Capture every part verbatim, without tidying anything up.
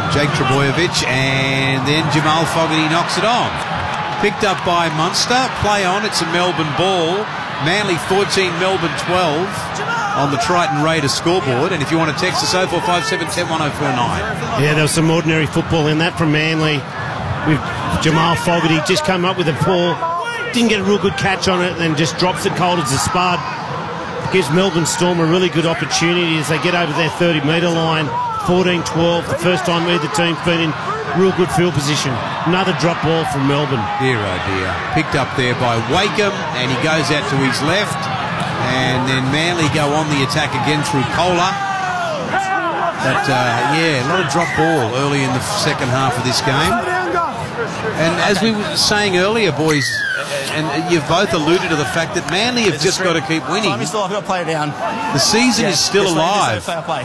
Jake Trebojevic, and then Jamal Fogarty knocks it on. Picked up by Munster. Play on. It's a Melbourne ball. Manly fourteen, Melbourne twelve on the Triton Raiders scoreboard. And if you want to text us, oh four five seven, one oh one oh four nine. Yeah, there was some ordinary football in that from Manly. With Jamal Fogarty just come up with a ball. Didn't get a real good catch on it, then just drops it cold as a spud. Gives Melbourne Storm a really good opportunity as they get over their thirty metre line. fourteen twelve, the first time either team's been in real good field position. Another drop ball from Melbourne. Dear oh dear. Picked up there by Wakeham, and he goes out to his left. And then Manly go on the attack again through Kohler. But, uh, yeah, a lot of drop ball early in the second half of this game. And as we were saying earlier, boys, and you've both alluded to the fact that Manly have just got to keep winning. The season is still alive.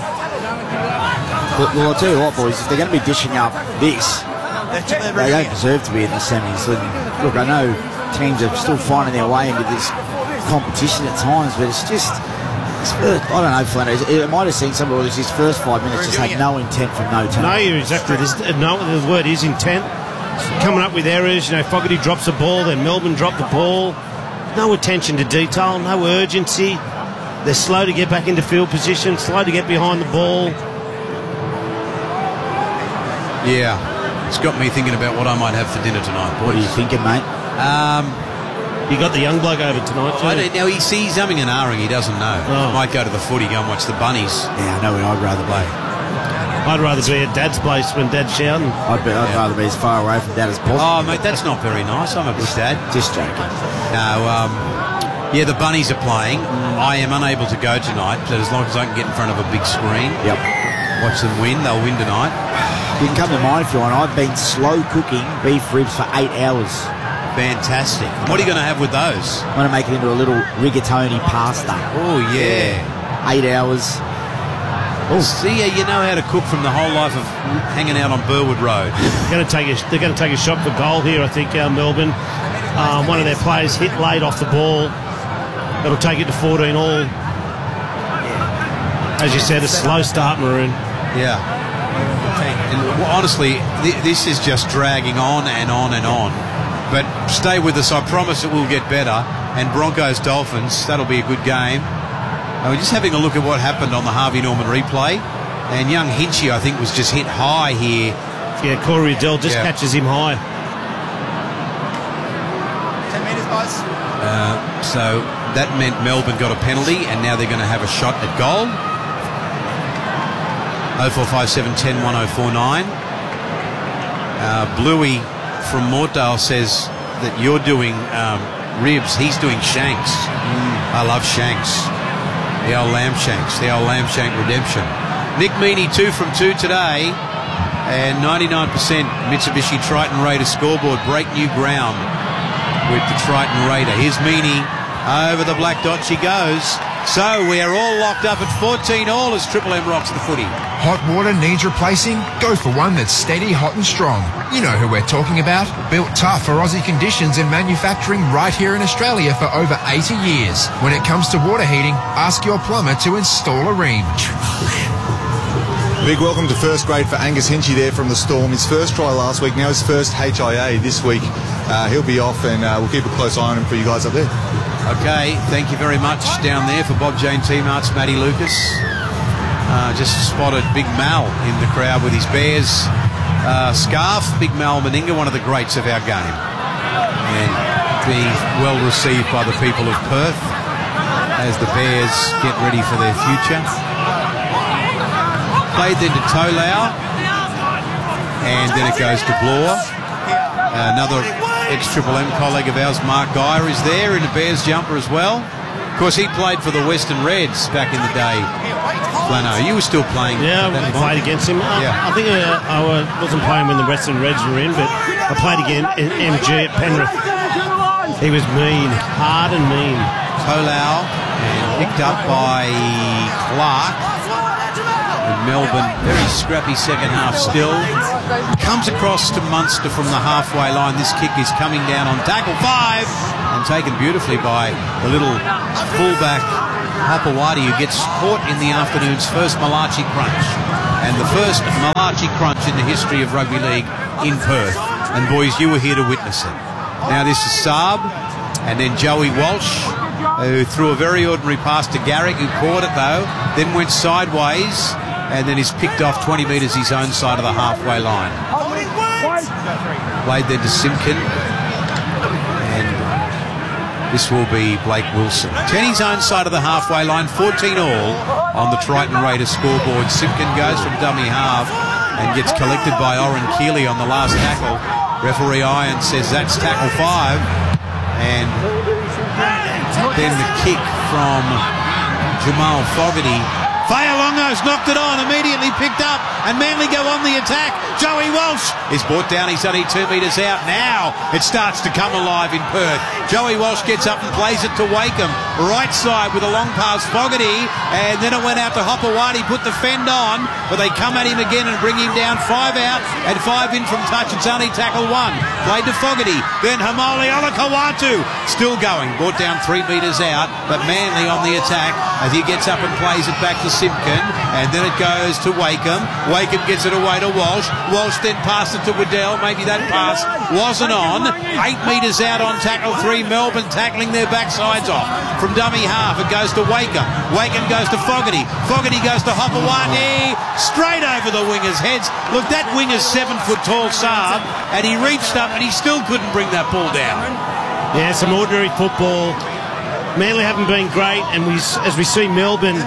Well, well, I'll tell you what, boys, if they're going to be dishing up this, they don't deserve to be in the semis. And look, I know teams are still finding their way into this competition at times, but it's just, it's, I don't know, Flanders, it might have seen some of his first five minutes just had no intent from no team. No, you're exactly. No, the word is intent. Coming up with errors, you know, Fogarty drops the ball, then Melbourne drop the ball. No attention to detail, no urgency. They're slow to get back into field position, slow to get behind the ball. Yeah, it's got me thinking about what I might have for dinner tonight, boys. What are you thinking, mate? Um, you got the young bloke over tonight, too. I don't, now, he sees umming and ahhing, he doesn't know. Oh. Might go to the footy, go and watch the bunnies. Yeah, I know where I'd rather play. I'd rather be at Dad's place when Dad's shouting. I'd, be, I'd yeah. rather be as far away from Dad as possible. Oh, mate, that's not very nice. I'm a good dad. Just joking. No, um, yeah, the bunnies are playing. I am unable to go tonight, but as long as I can get in front of a big screen, yep, watch them win, they'll win tonight. You can come to mine if you want. I've been slow cooking beef ribs for eight hours. Fantastic. What are you going to have with those? I'm going to make it into a little rigatoni pasta. Oh, yeah. Eight hours. Oh, see, you know how to cook from the whole life of hanging out on Burwood Road. They're going to take a, they're going to take a shot for goal here, I think, uh, Melbourne. Um, one of their players hit late off the ball. That'll take it to fourteen all. As you said, a slow start, Maroon. Yeah. And honestly, th this is just dragging on and on and on. But stay with us. I promise it will get better. And Broncos Dolphins, that'll be a good game. And we're just having a look at what happened on the Harvey Norman replay. And young Hinchy, I think, was just hit high here. Yeah, Corey Adele just yeah. catches him high. Ten metres, guys. Uh, so that meant Melbourne got a penalty, and now they're going to have a shot at goal. oh four five seven, one oh one oh four nine. Uh, Bluey from Mortdale says that you're doing um, ribs. He's doing shanks. Mm. I love shanks. The old lamb shanks. The old lamb shank redemption. Nick Meaney, two from two today. And ninety-nine percent Mitsubishi Triton Raider scoreboard. Break new ground with the Triton Raider. Here's Meaney. Over the black dot she goes. So we are all locked up at fourteen all as Triple M rocks the footy. Hot water needs replacing? Go for one that's steady, hot and strong. You know who we're talking about. Built tough for Aussie conditions and manufacturing right here in Australia for over eighty years. When it comes to water heating, ask your plumber to install a ream. Big welcome to first grade for Angus Hinchy there from the Storm. His first try last week, now his first H I A this week. Uh, he'll be off, and uh, we'll keep a close eye on him for you guys up there. Okay, thank you very much down there for Bob Jane T-Mart's Matty Lucas. Uh, just spotted Big Mal in the crowd with his Bears uh, scarf. Big Mal Meninga, one of the greats of our game. And being well received by the people of Perth as the Bears get ready for their future. Played then to Tolau, and then it goes to Bloor. Uh, another ex-Triple M colleague of ours, Mark Geyer, is there in a Bears jumper as well. Of course, he played for the Western Reds back in the day. Flano, you were still playing. Yeah, I played against him. I, yeah. I think uh, I wasn't playing when the Western Reds were in, but I played again in M G at Penrith. He was mean, hard and mean. Tolau, and picked up by Clark. And Melbourne, very scrappy second half still. Comes across to Munster from the halfway line. This kick is coming down on tackle five and taken beautifully by the little fullback Hopewadi, who gets caught in the afternoon's first Malachi crunch. and the first Malachi crunch in the history of rugby league in Perth. And boys, you were here to witness it. Now this is Saab, and then Joey Walsh, who threw a very ordinary pass to Garrick, who caught it though, then went sideways, and then is picked off twenty metres his own side of the halfway line. Played then to Simpkin, and this will be Blake Wilson. ten his own side of the halfway line, fourteen all on the Triton Raiders scoreboard. Simpkin goes from dummy half and gets collected by Oren Keeley on the last tackle. Referee Iron says that's tackle five, and then the kick from Jamal Fogarty. Fayalongo's knocked it on, immediately picked up, and Manly go on the attack. Joey Walsh is brought down, he's only two metres out. Now it starts to come alive in Perth. Joey Walsh gets up and plays it to Wakeham. Right side with a long pass, Fogarty, and then it went out to Hopewadi, put the fend on, but they come at him again and bring him down. Five out and five in from touch. It's only tackle one. Played to Fogarty, then Hamali Olakawatu, still going, brought down three metres out, but Manly on the attack as he gets up and plays it back to Simpkin, and then it goes to Wakeham. Wakeham gets it away to Walsh. Walsh then passed it to Waddell. Maybe that pass wasn't on. Eight metres out on tackle three. Melbourne tackling their backsides off. From dummy half, it goes to Wakeham. Wakeham goes to Fogarty. Fogarty goes to Hopewadi. Straight over the wingers' heads. Look, that winger's seven foot tall Saab, and he reached up and he still couldn't bring that ball down. Yeah, some ordinary football. Manly haven't been great, and we, as we see Melbourne,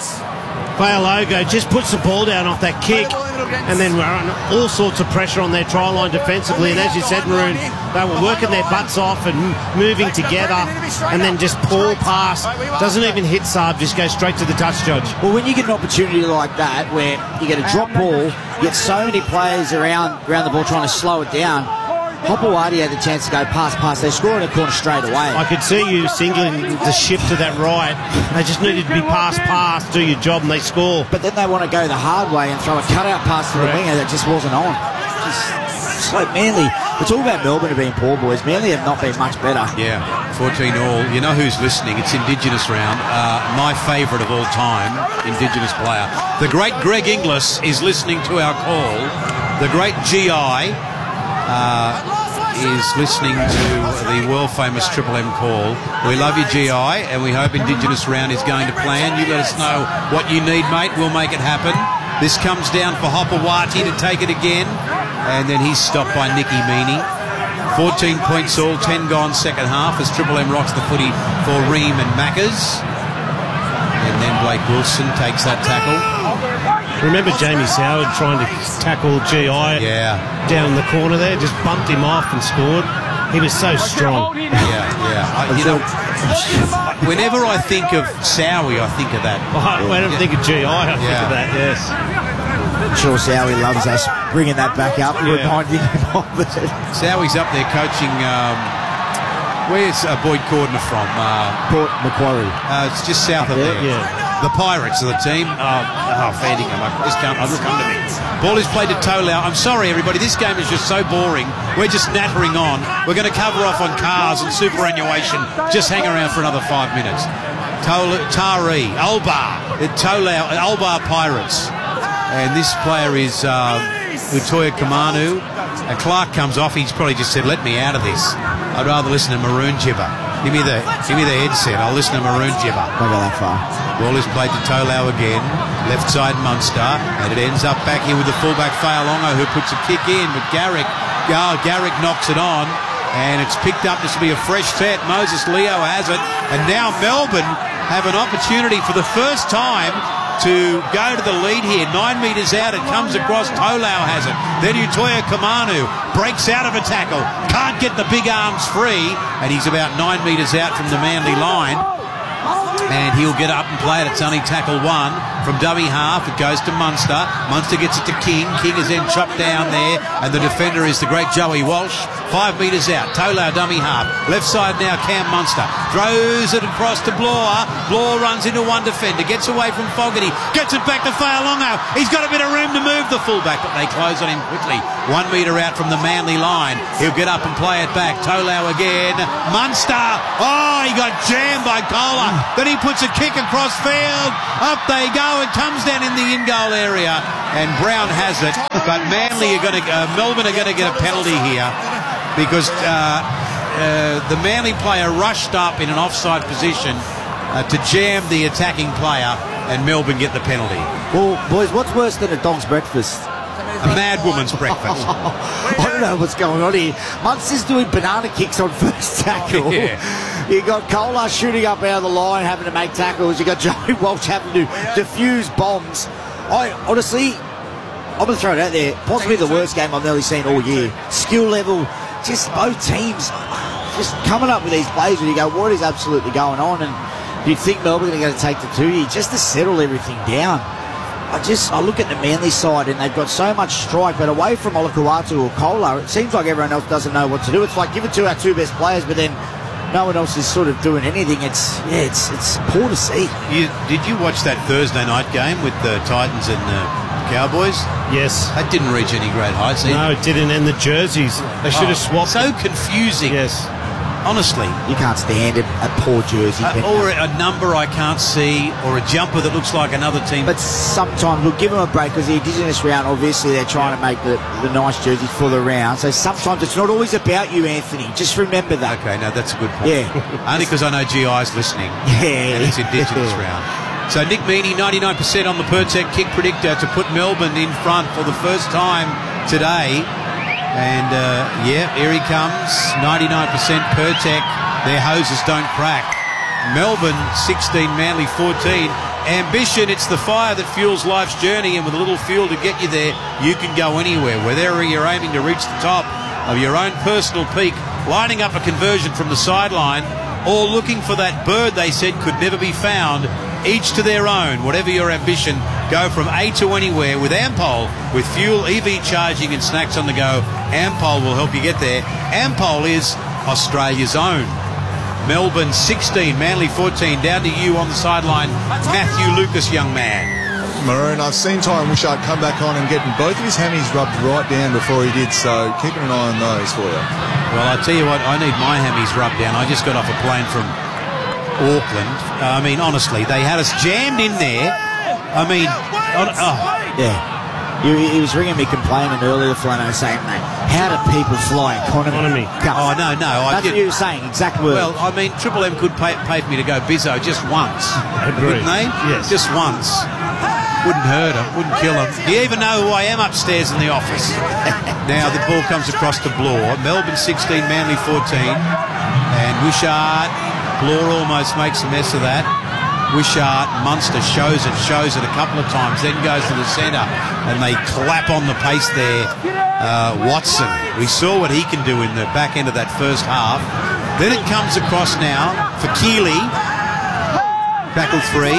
Fayalogo just puts the ball down off that kick, and then we're on all sorts of pressure on their try line defensively. And as you said, Maroon, they were working their butts off and moving together, and then just poor pass, doesn't even hit Saab, just goes straight to the touch judge. Well, when you get an opportunity like that, where you get a drop ball, you get so many players around around the ball trying to slow it down, Hopewadi had the chance to go pass, pass. They scored a corner straight away. I could see you singling the shift to that right. They just needed to be pass, pass, do your job, and they score. But then they want to go the hard way and throw a cutout pass to the Correct. winger that just wasn't on. Just so Manly, it's all about Melbourne being poor boys. Manly have not been much better. Yeah, fourteen all. You know who's listening? It's Indigenous round. Uh, my favourite of all time, Indigenous player. The great Greg Inglis is listening to our call. The great G I Uh, is listening to the world-famous Triple M call. We love you, G I, and we hope Indigenous round is going to plan. You let us know what you need, mate. We'll make it happen. This comes down for Hopewadi to take it again, and then he's stopped by Nicky Meaney. fourteen points all, ten gone second half as Triple M rocks the footy for Ream and Maccas. And then Blake Wilson takes that tackle. Remember Jamie Soward trying to tackle G I Yeah. down the corner there, just bumped him off and scored. He was so strong. Yeah, yeah. I, you know, whenever I think of Sowie, I think of that. I don't think of G I, I think Yeah. of that, yes. I'm sure Sowie loves us bringing that back up and Yeah. reminding him of it. Sowie's up there coaching. Um, where's uh, Boyd Cordner from? Uh, Port Macquarie. uh, it's just south of Yeah, there. yeah. The Pirates are the team. Oh, oh Fandingham. I just can't. I'll just come to me. Ball is played to Tolau. I'm sorry, everybody. This game is just so boring. We're just nattering on. We're going to cover off on cars and superannuation. Just hang around for another five minutes. Tol- Tari, Albar, Tolau, Albar Pirates. And this player is um, Utoya Kamanu. And Clark comes off. He's probably just said, let me out of this. I'd rather listen to Maroon Gibber. Give me the give me the headset. I'll listen to Maroon Gibber. Don't go that far. Ball is played to Tolau again. Left side Munster. And it ends up back here with the fullback Fayalongo, who puts a kick in. But Garrick, oh, Garrick knocks it on. And it's picked up. This will be a fresh set. Moses Leo has it. And now Melbourne have an opportunity for the first time to go to the lead here. Nine metres out, it comes across. Tolau has it. Then Utoya Kamanu breaks out of a tackle. Can't get the big arms free. And he's about nine metres out from the Manly line. And he'll get up and play it. It's only tackle one from dummy half. It goes to Munster. Munster gets it to King. King is then chopped down there. And the defender is the great Joey Walsh. Five metres out. Tolau dummy half. Left side now Cam Munster. Throws it across to Bloor. Bloor runs into one defender. Gets away from Fogarty. Gets it back to Fayalongo. He's got a bit of room to move the fullback, but they close on him quickly. One metre out from the Manly line. He'll get up and play it back. Tolau again. Munster. Oh, he got jammed by Kohler. Then he puts a kick across field. Up they go. no, it comes down in the in-goal area, and Brown has it. But Manly are going to, uh, Melbourne are going to get a penalty here because uh, uh, the Manly player rushed up in an offside position uh, to jam the attacking player, and Melbourne get the penalty. Well, boys, what's worse than a dog's breakfast? A mad woman's breakfast. I don't know what's going on here. Munster's doing banana kicks on first tackle. Yeah. You got Kohler shooting up out of the line, having to make tackles. You got Joey Walsh having to defuse bombs. I honestly, I'm going to throw it out there. Possibly the worst game I've nearly seen all year. Skill level, just both teams just coming up with these plays where you go, what is absolutely going on? And you'd think Melbourne are going to take the two here just to settle everything down. I just, I look at the Manly side and they've got so much strike, but away from Olakau'atu or Kohler, it seems like everyone else doesn't know what to do. It's like give it to our two best players, but then no one else is sort of doing anything. It's, yeah, it's it's poor to see. You, did you watch that Thursday night game with the Titans and the Cowboys? Yes. That didn't reach any great heights either. No, it didn't. And the jerseys, they should have Oh, swapped. So confusing. Yes. Honestly. You can't stand a, a poor jersey. Uh, or a number I can't see, or a jumper that looks like another team. But sometimes we'll give them a break because the Indigenous round, obviously they're trying to make the, the nice jerseys for the round. So sometimes it's not always about you, Anthony. Just remember that. Okay, no, that's a good point. Yeah. Only because I know G I's listening. Yeah. And it's Indigenous round. So Nick Meaney, ninety-nine percent on the Pertec kick predictor to put Melbourne in front for the first time today. And, uh, yeah, here he comes. ninety-nine percent Pertec. Their hoses don't crack. Melbourne, sixteen, Manly, fourteen. Ambition, it's the fire that fuels life's journey, and with a little fuel to get you there, you can go anywhere. Whether you're aiming to reach the top of your own personal peak, lining up a conversion from the sideline, or looking for that bird they said could never be found, each to their own. Whatever your ambition, go from A to anywhere with Ampol. With fuel, E V charging and snacks on the go, Ampol will help you get there. Ampol is Australia's own. Melbourne sixteen, Manly fourteen. Down to you on the sideline, Matthew Lucas, young man. Maroon, I've seen Tyron Wishart come back on and getting both of his hammies rubbed right down before he did, so keeping an eye on those for you. Well, I tell you what, I need my hammies rubbed down. I just got off a plane from Auckland. Uh, I mean, honestly, they had us jammed in there. I mean, on, oh. Yeah. He, he was ringing me complaining earlier, Flano, saying, mate, how do people fly economy? Economy. Oh, no, no. I That's did. what you were saying, exact words. Well, I mean, Triple M could pay, pay for me to go bizzo just once. Agreed. Wouldn't they? Yes. Just once. Wouldn't hurt him, wouldn't kill him. Do you even know who I am upstairs in the office? Now the ball comes across to Bloor. Melbourne sixteen, Manly fourteen. And Wishart, Bloor almost makes a mess of that. Wishart, Munster shows it, shows it a couple of times, then goes to the centre, and they clap on the pace there. Uh, Watson, we saw what he can do in the back end of that first half. Then it comes across now for Keeley, tackle three,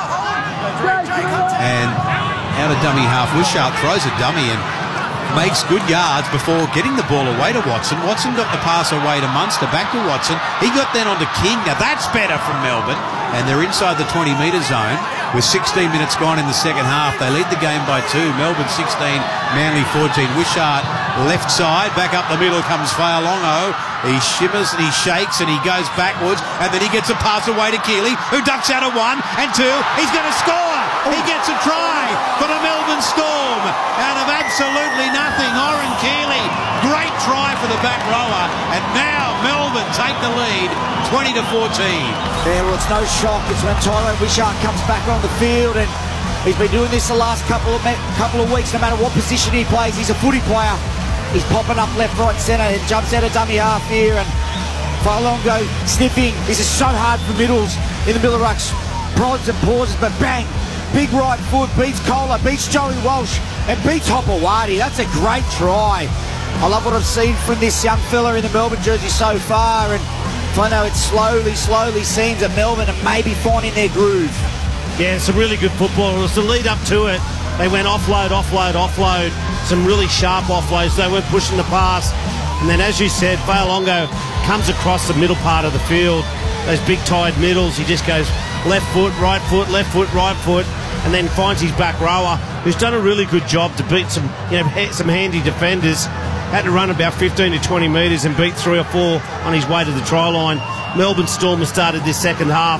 and out of dummy half, Wishart throws a dummy and makes good yards before getting the ball away to Watson. Watson got the pass away to Munster, back to Watson. He got then onto King. Now that's better from Melbourne. And they're inside the twenty metre zone with sixteen minutes gone in the second half. They lead the game by two. Melbourne sixteen, Manly fourteen. Wishart left side, back up the middle comes Fa'alongo. He shimmers and he shakes and he goes backwards, and then he gets a pass away to Keeley, who ducks out of one and two. He's going to score. He gets a try for the Melbourne Storm out of absolutely nothing. Oren Keeley, great try for the back rower, and now Melbourne take the lead, twenty to fourteen. Yeah, well, it's no shock. It's when Tyrone Wishart comes back on the field, and he's been doing this the last couple of couple of weeks. No matter what position he plays, he's a footy player. He's popping up left, right, centre, and jumps out of dummy half here, and Fa'alongo sniffing. This is so hard for middles in the middle of rucks. Prods and pauses, but bang! Big right foot, beats Kohler, beats Joey Walsh, and beats Hopewadi. That's a great try. I love what I've seen from this young fella in the Melbourne jersey so far, and I know it slowly, slowly seems that Melbourne are maybe finding their groove. Yeah, some really good football. It was the lead up to it. They went offload, offload, offload. Some really sharp offloads. They weren't pushing the pass. And then, as you said, Fa'alongo comes across the middle part of the field. Those big tied middles. He just goes left foot, right foot, left foot, right foot, and then finds his back rower, who's done a really good job to beat some, you know, some handy defenders. Had to run about fifteen to twenty metres and beat three or four on his way to the try line. Melbourne Storm has started this second half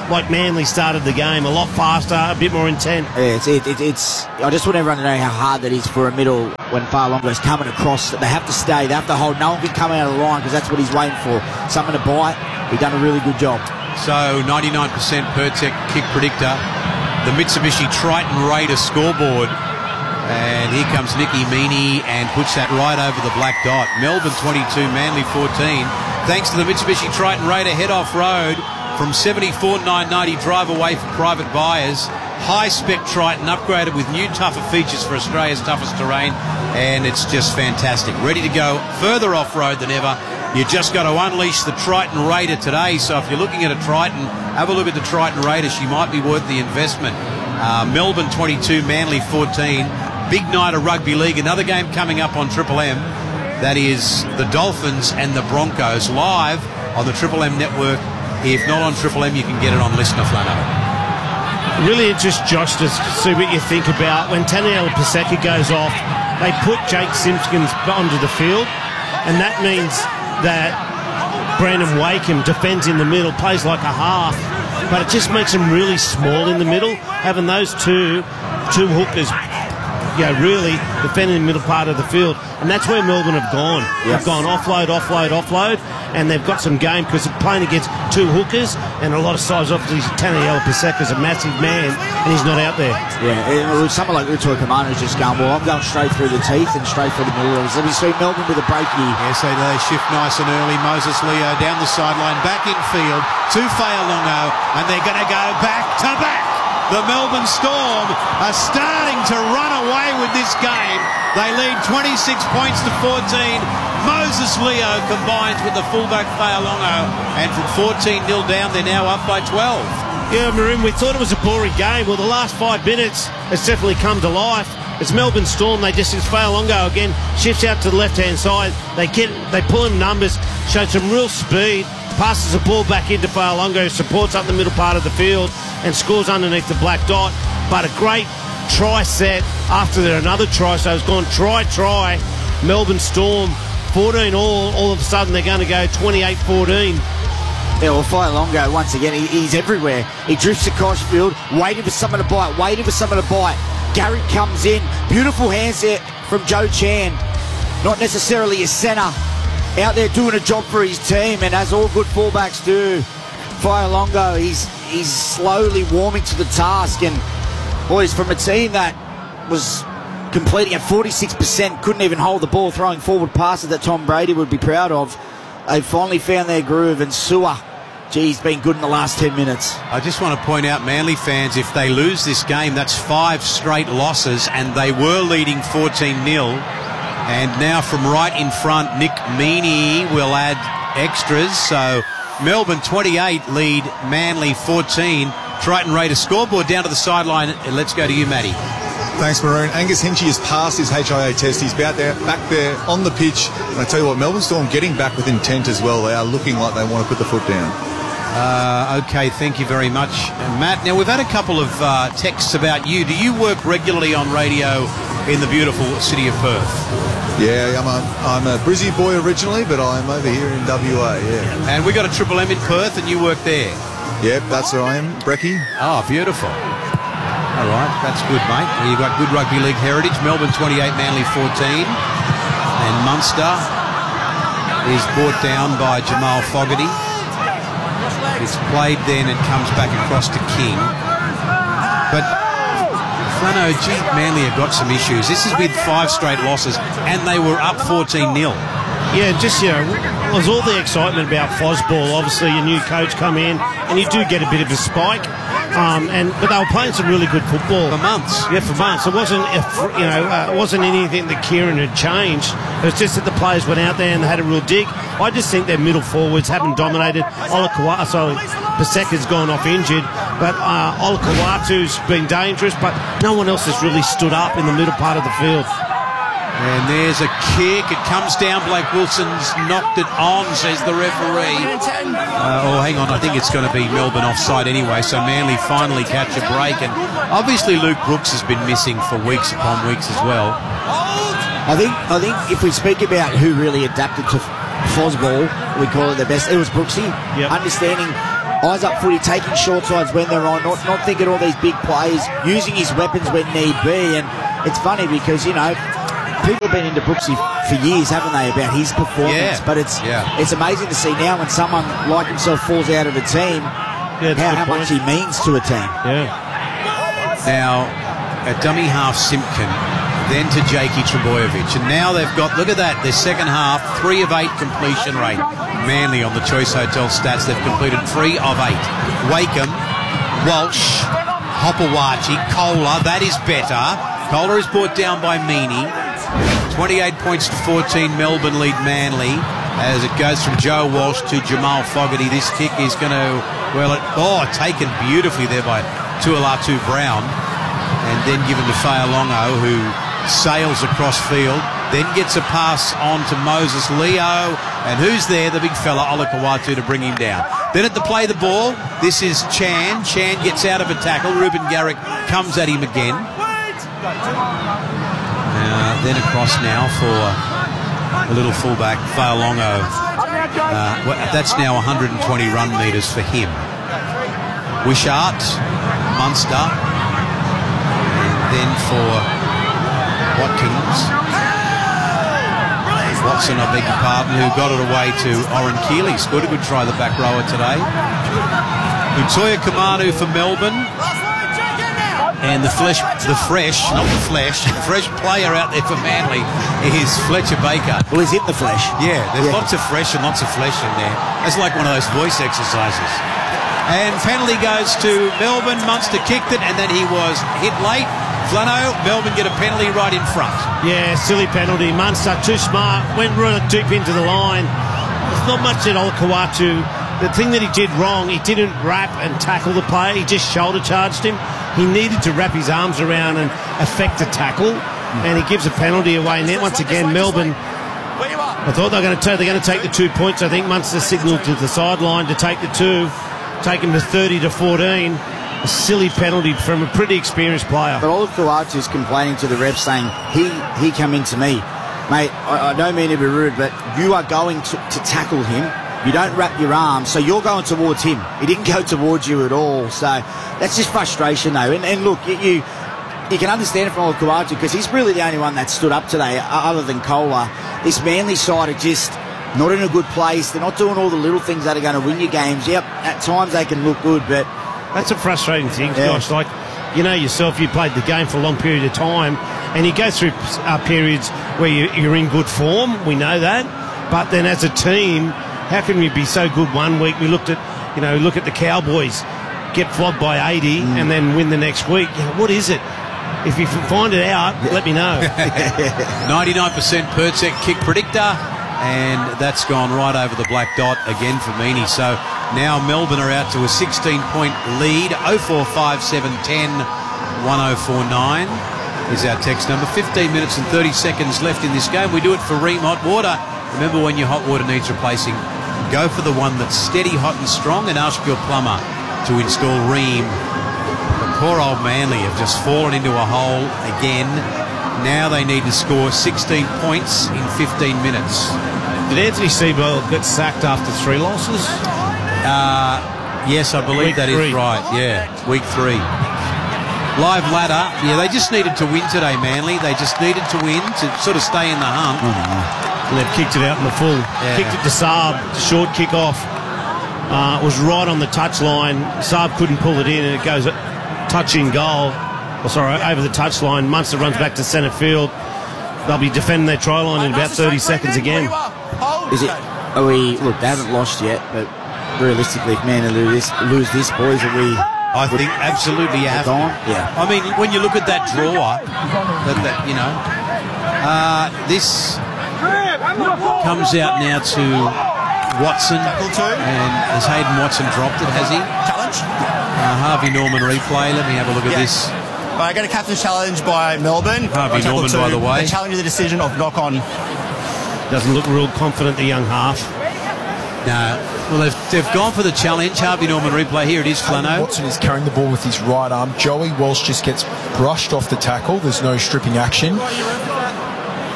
like Manly started the game, a lot faster, a bit more intent. Yeah, it's, it, it, it's. I just want everyone to know how hard that is for a middle when Fa'alongo's coming across. They have to stay, they have to hold. No one can come out of the line because that's what he's waiting for. Someone to bite. He's done a really good job. So ninety-nine percent Pertec kick predictor. The Mitsubishi Triton Raider scoreboard. And here comes Nicky Meaney and puts that right over the black dot. Melbourne twenty-two, Manly fourteen. Thanks to the Mitsubishi Triton Raider head off road from seventy-four nine ninety drive away for private buyers. High spec Triton upgraded with new tougher features for Australia's toughest terrain, and it's just fantastic. Ready to go further off road than ever. You just got to unleash the Triton Raider today. So if you're looking at a Triton, have a look at the Triton Raider. She might be worth the investment. Uh, Melbourne twenty-two, Manly fourteen. Big night of rugby league. Another game coming up on Triple M. That is the Dolphins and the Broncos live on the Triple M network. If not on Triple M, you can get it on Listener Flano. Really interests Josh to see what you think about when Taniela Paseka goes off. They put Jake Simpkins onto the field, and that means that Brandon Wakeham defends in the middle, plays like a half, but it just makes them really small in the middle. Having those two, two hookers, you know, really defending the middle part of the field, and that's where Melbourne have gone. Yes. They've gone offload, offload, offload, and they've got some game because they're playing against two hookers and a lot of size. Obviously, Taniela Paseka's a massive man, and he's not out there. Yeah, it was someone like Utoy Kamano's just going, well, I'm going straight through the teeth and straight through the middle. Let me see Melbourne with a break here. Yes, they, they shift nice and early. Moses Leo down the sideline, back in field to Fa'alongo, and they're going to go back to back. The Melbourne Storm are starting to run away with this game. They lead twenty-six points to fourteen. Moses Leo combines with the fullback Fa'alongo, and from fourteen nil down, they're now up by twelve. Yeah, Maroon, we thought it was a boring game. Well, the last five minutes, it's definitely come to life. It's Melbourne Storm. They just, it's Fa'alongo again, shifts out to the left-hand side. They get, they pull in numbers, showed some real speed, passes the ball back into Fa'alongo, supports up the middle part of the field, and scores underneath the black dot. But a great try set after there another try, so it's gone try, try. Melbourne Storm, fourteen all. All of a sudden, they're going to go twenty-eight fourteen. Yeah, well, Fa'alongo, once again, he, he's everywhere. He drifts across field, waiting for someone to bite, waiting for someone to bite. Garrett comes in. Beautiful hands there from Joe Chan. Not necessarily a centre. Out there doing a job for his team, and as all good fullbacks do, Fa'alongo, he's, he's slowly warming to the task. And, boys, from a team that was completing at forty-six percent, couldn't even hold the ball, throwing forward passes that Tom Brady would be proud of, they finally found their groove, and Sewer, gee, he's been good in the last ten minutes. I just want to point out, Manly fans, if they lose this game, that's five straight losses, and they were leading fourteen nil. And now from right in front, Nick Meaney will add extras. So Melbourne twenty-eight lead Manly fourteen. Triton Raider scoreboard down to the sideline. Let's go to you, Matty. Thanks, Maroon. Angus Hinchy has passed his H I A test. He's back there, back there on the pitch. And I tell you what, Melbourne Storm getting back with intent as well. They are looking like they want to put the foot down. Uh, okay, thank you very much, Matt. Now, we've had a couple of uh, texts about you. Do you work regularly on radio in the beautiful city of Perth? Yeah, I'm a, I'm a Brizzy boy originally, but I'm over here in W A, yeah. And we got a Triple M in Perth, and you work there? Yep, that's where I am, Brecky. Oh, beautiful. All right, that's good, mate. Well, you've got good rugby league heritage. Melbourne twenty-eight, Manly fourteen. And Munster is brought down by Jamal Fogarty. It's played then and comes back across to King. But Flano, gee, Manly have got some issues. This is with five straight losses, and they were up fourteen nil. Yeah, just, you know, there's all the excitement about Fosball. Obviously, a new coach come in, and you do get a bit of a spike. Um, and but they were playing some really good football For months. Yeah, for months. It wasn't, you know, uh, it wasn't anything that Kieran had changed. It was just that the players went out there and they had a real dig. I just think their middle forwards haven't dominated. Olakawatu, so Paseka's gone off injured, but uh, Olakawatu's been dangerous. But no one else has really stood up in the middle part of the field. And there's a kick. It comes down. Blake Wilson's knocked it on, says the referee. Uh, oh, hang on. I think it's going to be Melbourne offside anyway. So Manly finally catch a break. And obviously Luke Brooks has been missing for weeks upon weeks as well. I think I think if we speak about who really adapted to Fosball, we call it the best, it was Brooksy. Yep. Understanding eyes up footy, taking short sides when they're on, not, not thinking all these big plays, using his weapons when need be. And it's funny because, you know, people have been into Brooksy for years, haven't they, about his performance? Yeah. But it's Yeah. it's amazing to see now when someone like himself falls out of a team, Yeah, that's a how, good how much he point. means to a team. Yeah. Now, a dummy half Simpkin, then to Jakey Trebojevic. And now they've got, look at that, their second half, three of eight completion rate. Manly on the Choice Hotel stats, they've completed three of eight. Wakeham, Walsh, Hopowachi, Kohler, that is better. Kohler is brought down by Meany. twenty-eight points to fourteen, Melbourne lead Manly. As it goes from Joe Walsh to Jamal Fogarty, this kick is going to, well, it, oh, taken beautifully there by Tuilatu Brown. And then given to Fa'alongo, who sails across field, then gets a pass on to Moses Leo, and who's there? The big fella, Olakawatu, to bring him down. Then at the play the ball, this is Chan. Chan gets out of a tackle. Ruben Garrick comes at him again. Uh, then across now for a little fullback, Fa'alongo. Uh, well, that's now one hundred twenty run metres for him. Wishart, Munster, and then for Watkins. Watson, I beg your pardon, who got it away to Oren Keeley. Scored a good try, the back rower today. Utoya Kamanu for Melbourne. And the flesh, the fresh, not the flesh, the fresh player out there for Manly is Fletcher Baker. Well, he's in the flesh. Yeah, there's Yeah. lots of fresh and lots of flesh in there. That's like one of those voice exercises. And penalty goes to Melbourne. Munster kicked it, and then he was hit late. Flano, Melbourne get a penalty right in front. Yeah, silly penalty. Munster, too smart, went right deep into the line. There's not much at Olakawatu. The thing that he did wrong, he didn't wrap and tackle the player. He just shoulder charged him. He needed to wrap his arms around and effect a tackle, and he gives a penalty away. And then once again, Melbourne, I thought they were going to, they're going to take the two points. I think Munster signalled to the sideline to take the two, take him to thirty to fourteen. A silly penalty from a pretty experienced player. But Olakawatu's complaining to the ref saying, he he come into me. Mate, I, I don't mean to be rude, but you are going to, to tackle him. You don't wrap your arms, so you're going towards him. He didn't go towards you at all. So that's just frustration, though. And, and look, you, you you can understand it from Olakawatu because he's really the only one that stood up today, other than Kohler. This Manly side are just not in a good place. They're not doing all the little things that are going to win you games. Yep, at times they can look good, but that's a frustrating thing, yeah. Josh. Like, you know yourself, you played the game for a long period of time, and you go through uh, periods where you, you're in good form. We know that, but then as a team, how can we be so good one week? We looked at, you know, look at the Cowboys get flogged by eighty mm. and then win the next week. You know, what is it? If you can find it out, yeah. let me know. ninety-nine percent Percek kick predictor, and that's gone right over the black dot again for Meany. So now Melbourne are out to a sixteen point lead. oh four five seven ten one oh four nine is our text number. fifteen minutes and thirty seconds left in this game. We do it for Ream Hot Water. Remember, when your hot water needs replacing, go for the one that's steady, hot and strong, and ask your plumber to install Ream. The poor old Manly have just fallen into a hole again. Now they need to score sixteen points in fifteen minutes. Did Anthony Seibold get sacked after three losses? Uh, yes, I believe week that three. is right. Yeah, week three. Live ladder. Yeah, they just needed to win today, Manly. They just needed to win to sort of stay in the hunt. Mm-hmm. And they've kicked it out in the full. Yeah. Kicked it to Saab, short kick off. Uh, it was right on the touchline. Saab couldn't pull it in, and it goes touch in goal. Oh, sorry, over the touchline. Munster runs back to centre field. They'll be defending their try line in about thirty seconds again. Is it? Are we? Look, they haven't lost yet, but realistically, if Manly lose this, lose this, boys, are we? I think absolutely you have to. Yeah. I mean, when you look at that draw, that, that you know, uh, this comes out now to Watson, and has Hayden Watson dropped it? Has he? Challenge. Uh, Harvey Norman replay. Let me have a look at Yeah. this. I got a captain's challenge by Melbourne. Harvey On tackle Norman, two. by the way. They challenged the decision of knock on. Doesn't look real confident, the young half. No. Well, they've, they've gone for the challenge. Harvey Norman replay. Here it is, Flano. Watson is carrying the ball with his right arm. Joey Walsh just gets brushed off the tackle. There's no stripping action.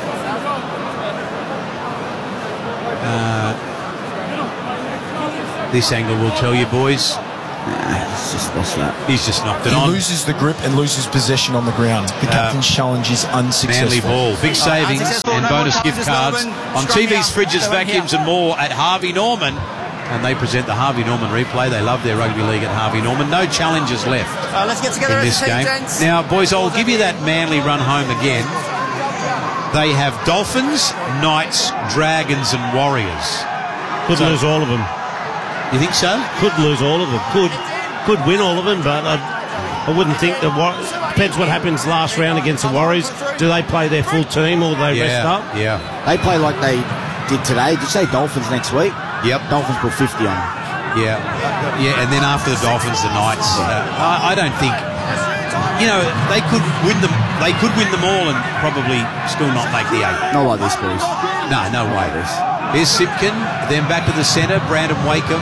Uh, this angle will tell you, boys. Nah, it's just lost that. He's just knocked it He on. loses the grip and loses possession on the ground. The captain's challenge is unsuccessful. Manly ball. Big savings and bonus gift cards on T Vs, fridges, vacuums and more at Harvey Norman. And they present the Harvey Norman replay. They love their rugby league at Harvey Norman. No challenges left Uh, let's get together in as this a team, game. gents. Now, boys, I'll give you that Manly run home again. They have Dolphins, Knights, Dragons and Warriors. Could So- lose all of them. You think so? Could lose all of them. Could could win all of them, but I, I wouldn't think the War- depends what happens last round against the Warriors. Do they play their full team or do they rest Yeah, up? yeah. They play like they did today. Did you say Dolphins next week? Yep. Dolphins put fifty on. Yeah, yeah, and then after the Dolphins, the Knights. Uh, I, I don't think, you know, they could win them. They could win them all and probably still not make the eight. Not like this, boys. No, no way. Here's Sipkin, then back to the centre, Brandon Wakeham,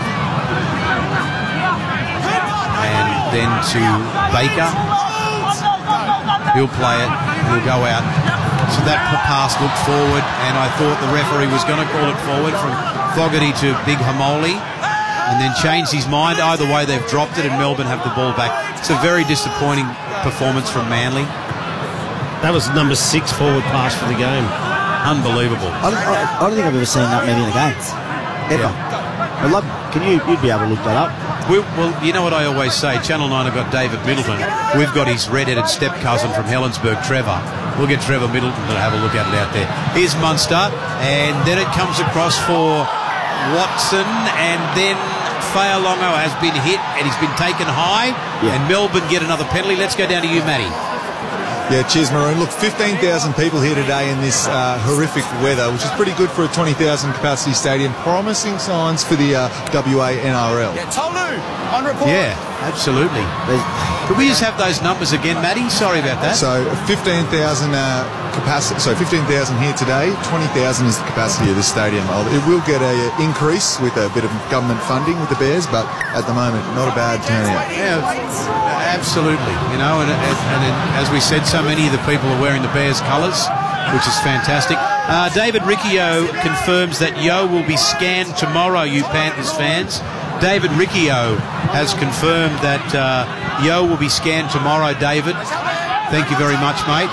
and then to Baker. He'll play it. He'll go out. So that pass looked forward, and I thought the referee was going to call it forward from Fogarty to Big Hamoli, and then changed his mind. Either way, they've dropped it, and Melbourne have the ball back. It's a very disappointing performance from Manly. That was number six forward pass for the game. Unbelievable. I don't, I, I don't think I've ever seen that many in a game. Ever. I'd love, can you, you'd be able to look that up? We, well, you know what I always say, Channel nine have got David Middleton. We've got his red-headed step-cousin from Helensburgh, Trevor. We'll get Trevor Middleton to have a look at it out there. Here's Munster, and then it comes across for Watson, and then Fa'alongo has been hit, and he's been taken high, Yeah. and Melbourne get another penalty. Let's go down to you, Matty. Yeah, cheers, Maroon. Look, fifteen thousand people here today in this uh, horrific weather, which is pretty good for a twenty thousand capacity stadium. Promising signs for the uh, W A N R L. Yeah, Tolu on report. Yeah, absolutely. Could we just have those numbers again, Matty? Sorry about that. So fifteen thousand uh, capacity. So fifteen thousand here today. Twenty thousand is the capacity of this stadium. It will get a uh, increase with a bit of government funding with the Bears, but at the moment, not a bad turnout. Yeah, absolutely. You know, and, and, and as we said, so many of the people are wearing the Bears colours, which is fantastic. Uh, David Riccio confirms that Yo will be scanned tomorrow, you Panthers fans. David Riccio has confirmed that uh, Yo will be scanned tomorrow, David. Thank you very much, mate.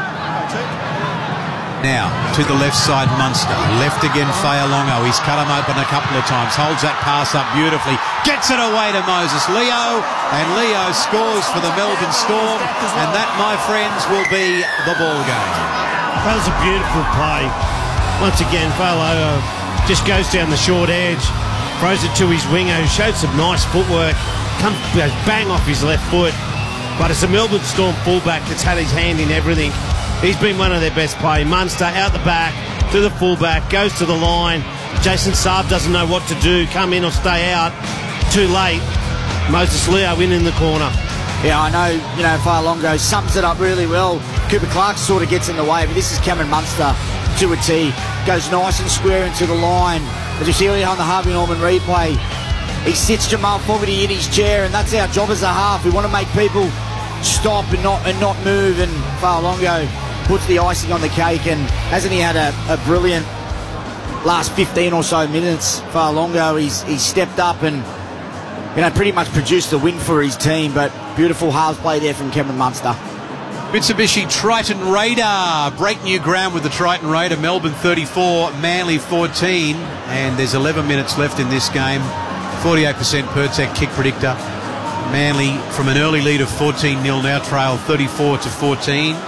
Now, to the left side, Munster. Left again, Fa'alongo. He's cut him open a couple of times. Holds that pass up beautifully. Gets it away to Moses Leo. And Leo scores for the Melbourne Storm. And that, my friends, will be the ball game. That was a beautiful play. Once again, Fa'alongo just goes down the short edge, throws it to his winger, who showed some nice footwork, comes goes bang off his left foot. But it's a Melbourne Storm fullback that's had his hand in everything. He's been one of their best play. Munster out the back to the fullback, goes to the line. Jason Saab doesn't know what to do, come in or stay out. Too late. Moses Leo in in the corner. Yeah, I know, you know, Fa'alongo sums it up really well. Cooper Clark sort of gets in the way, but this is Cameron Munster to a T. Goes nice and square into the line. As you see earlier on the Harvey Norman replay, he sits Jamal Fogarty in his chair, and that's our job as a half. We want to make people stop and not and not move, and Fa'alongo puts the icing on the cake. And hasn't he had a, a brilliant last fifteen or so minutes? Fa'alongo, he's he's stepped up and, you know, pretty much produced the win for his team. But beautiful halves play there from Cameron Munster. Mitsubishi Triton Raider break new ground with the Triton Raider. Melbourne thirty-four, Manly fourteen, and there's eleven minutes left in this game. forty-eight percent Pertec kick predictor. Manly from an early lead of fourteen nil now trail thirty-four to fourteen,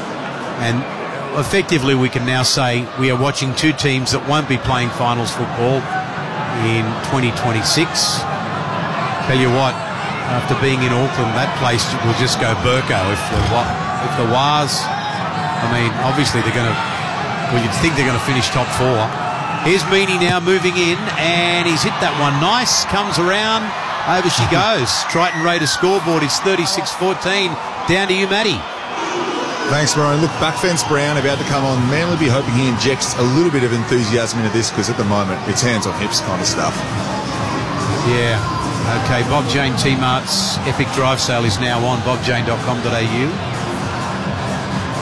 and effectively we can now say we are watching two teams that won't be playing finals football in twenty twenty-six. Tell you what, after being in Auckland, that place will just go Burko if the if the Wars. I mean, obviously they're going to. Well, you'd think they're going to finish top four. Here's Meany now moving in, and he's hit that one nice. Comes around, over she goes. Triton Raider scoreboard is thirty-six fourteen. Down to you, Matty. Thanks, Maroon. Look, backfence Brown about to come on. Manly be hoping he injects a little bit of enthusiasm into this, because at the moment it's hands on hips kind of stuff. Yeah. Okay, Bob Jane T-Mart's Epic Drive Sale is now on bob jane dot com dot a u.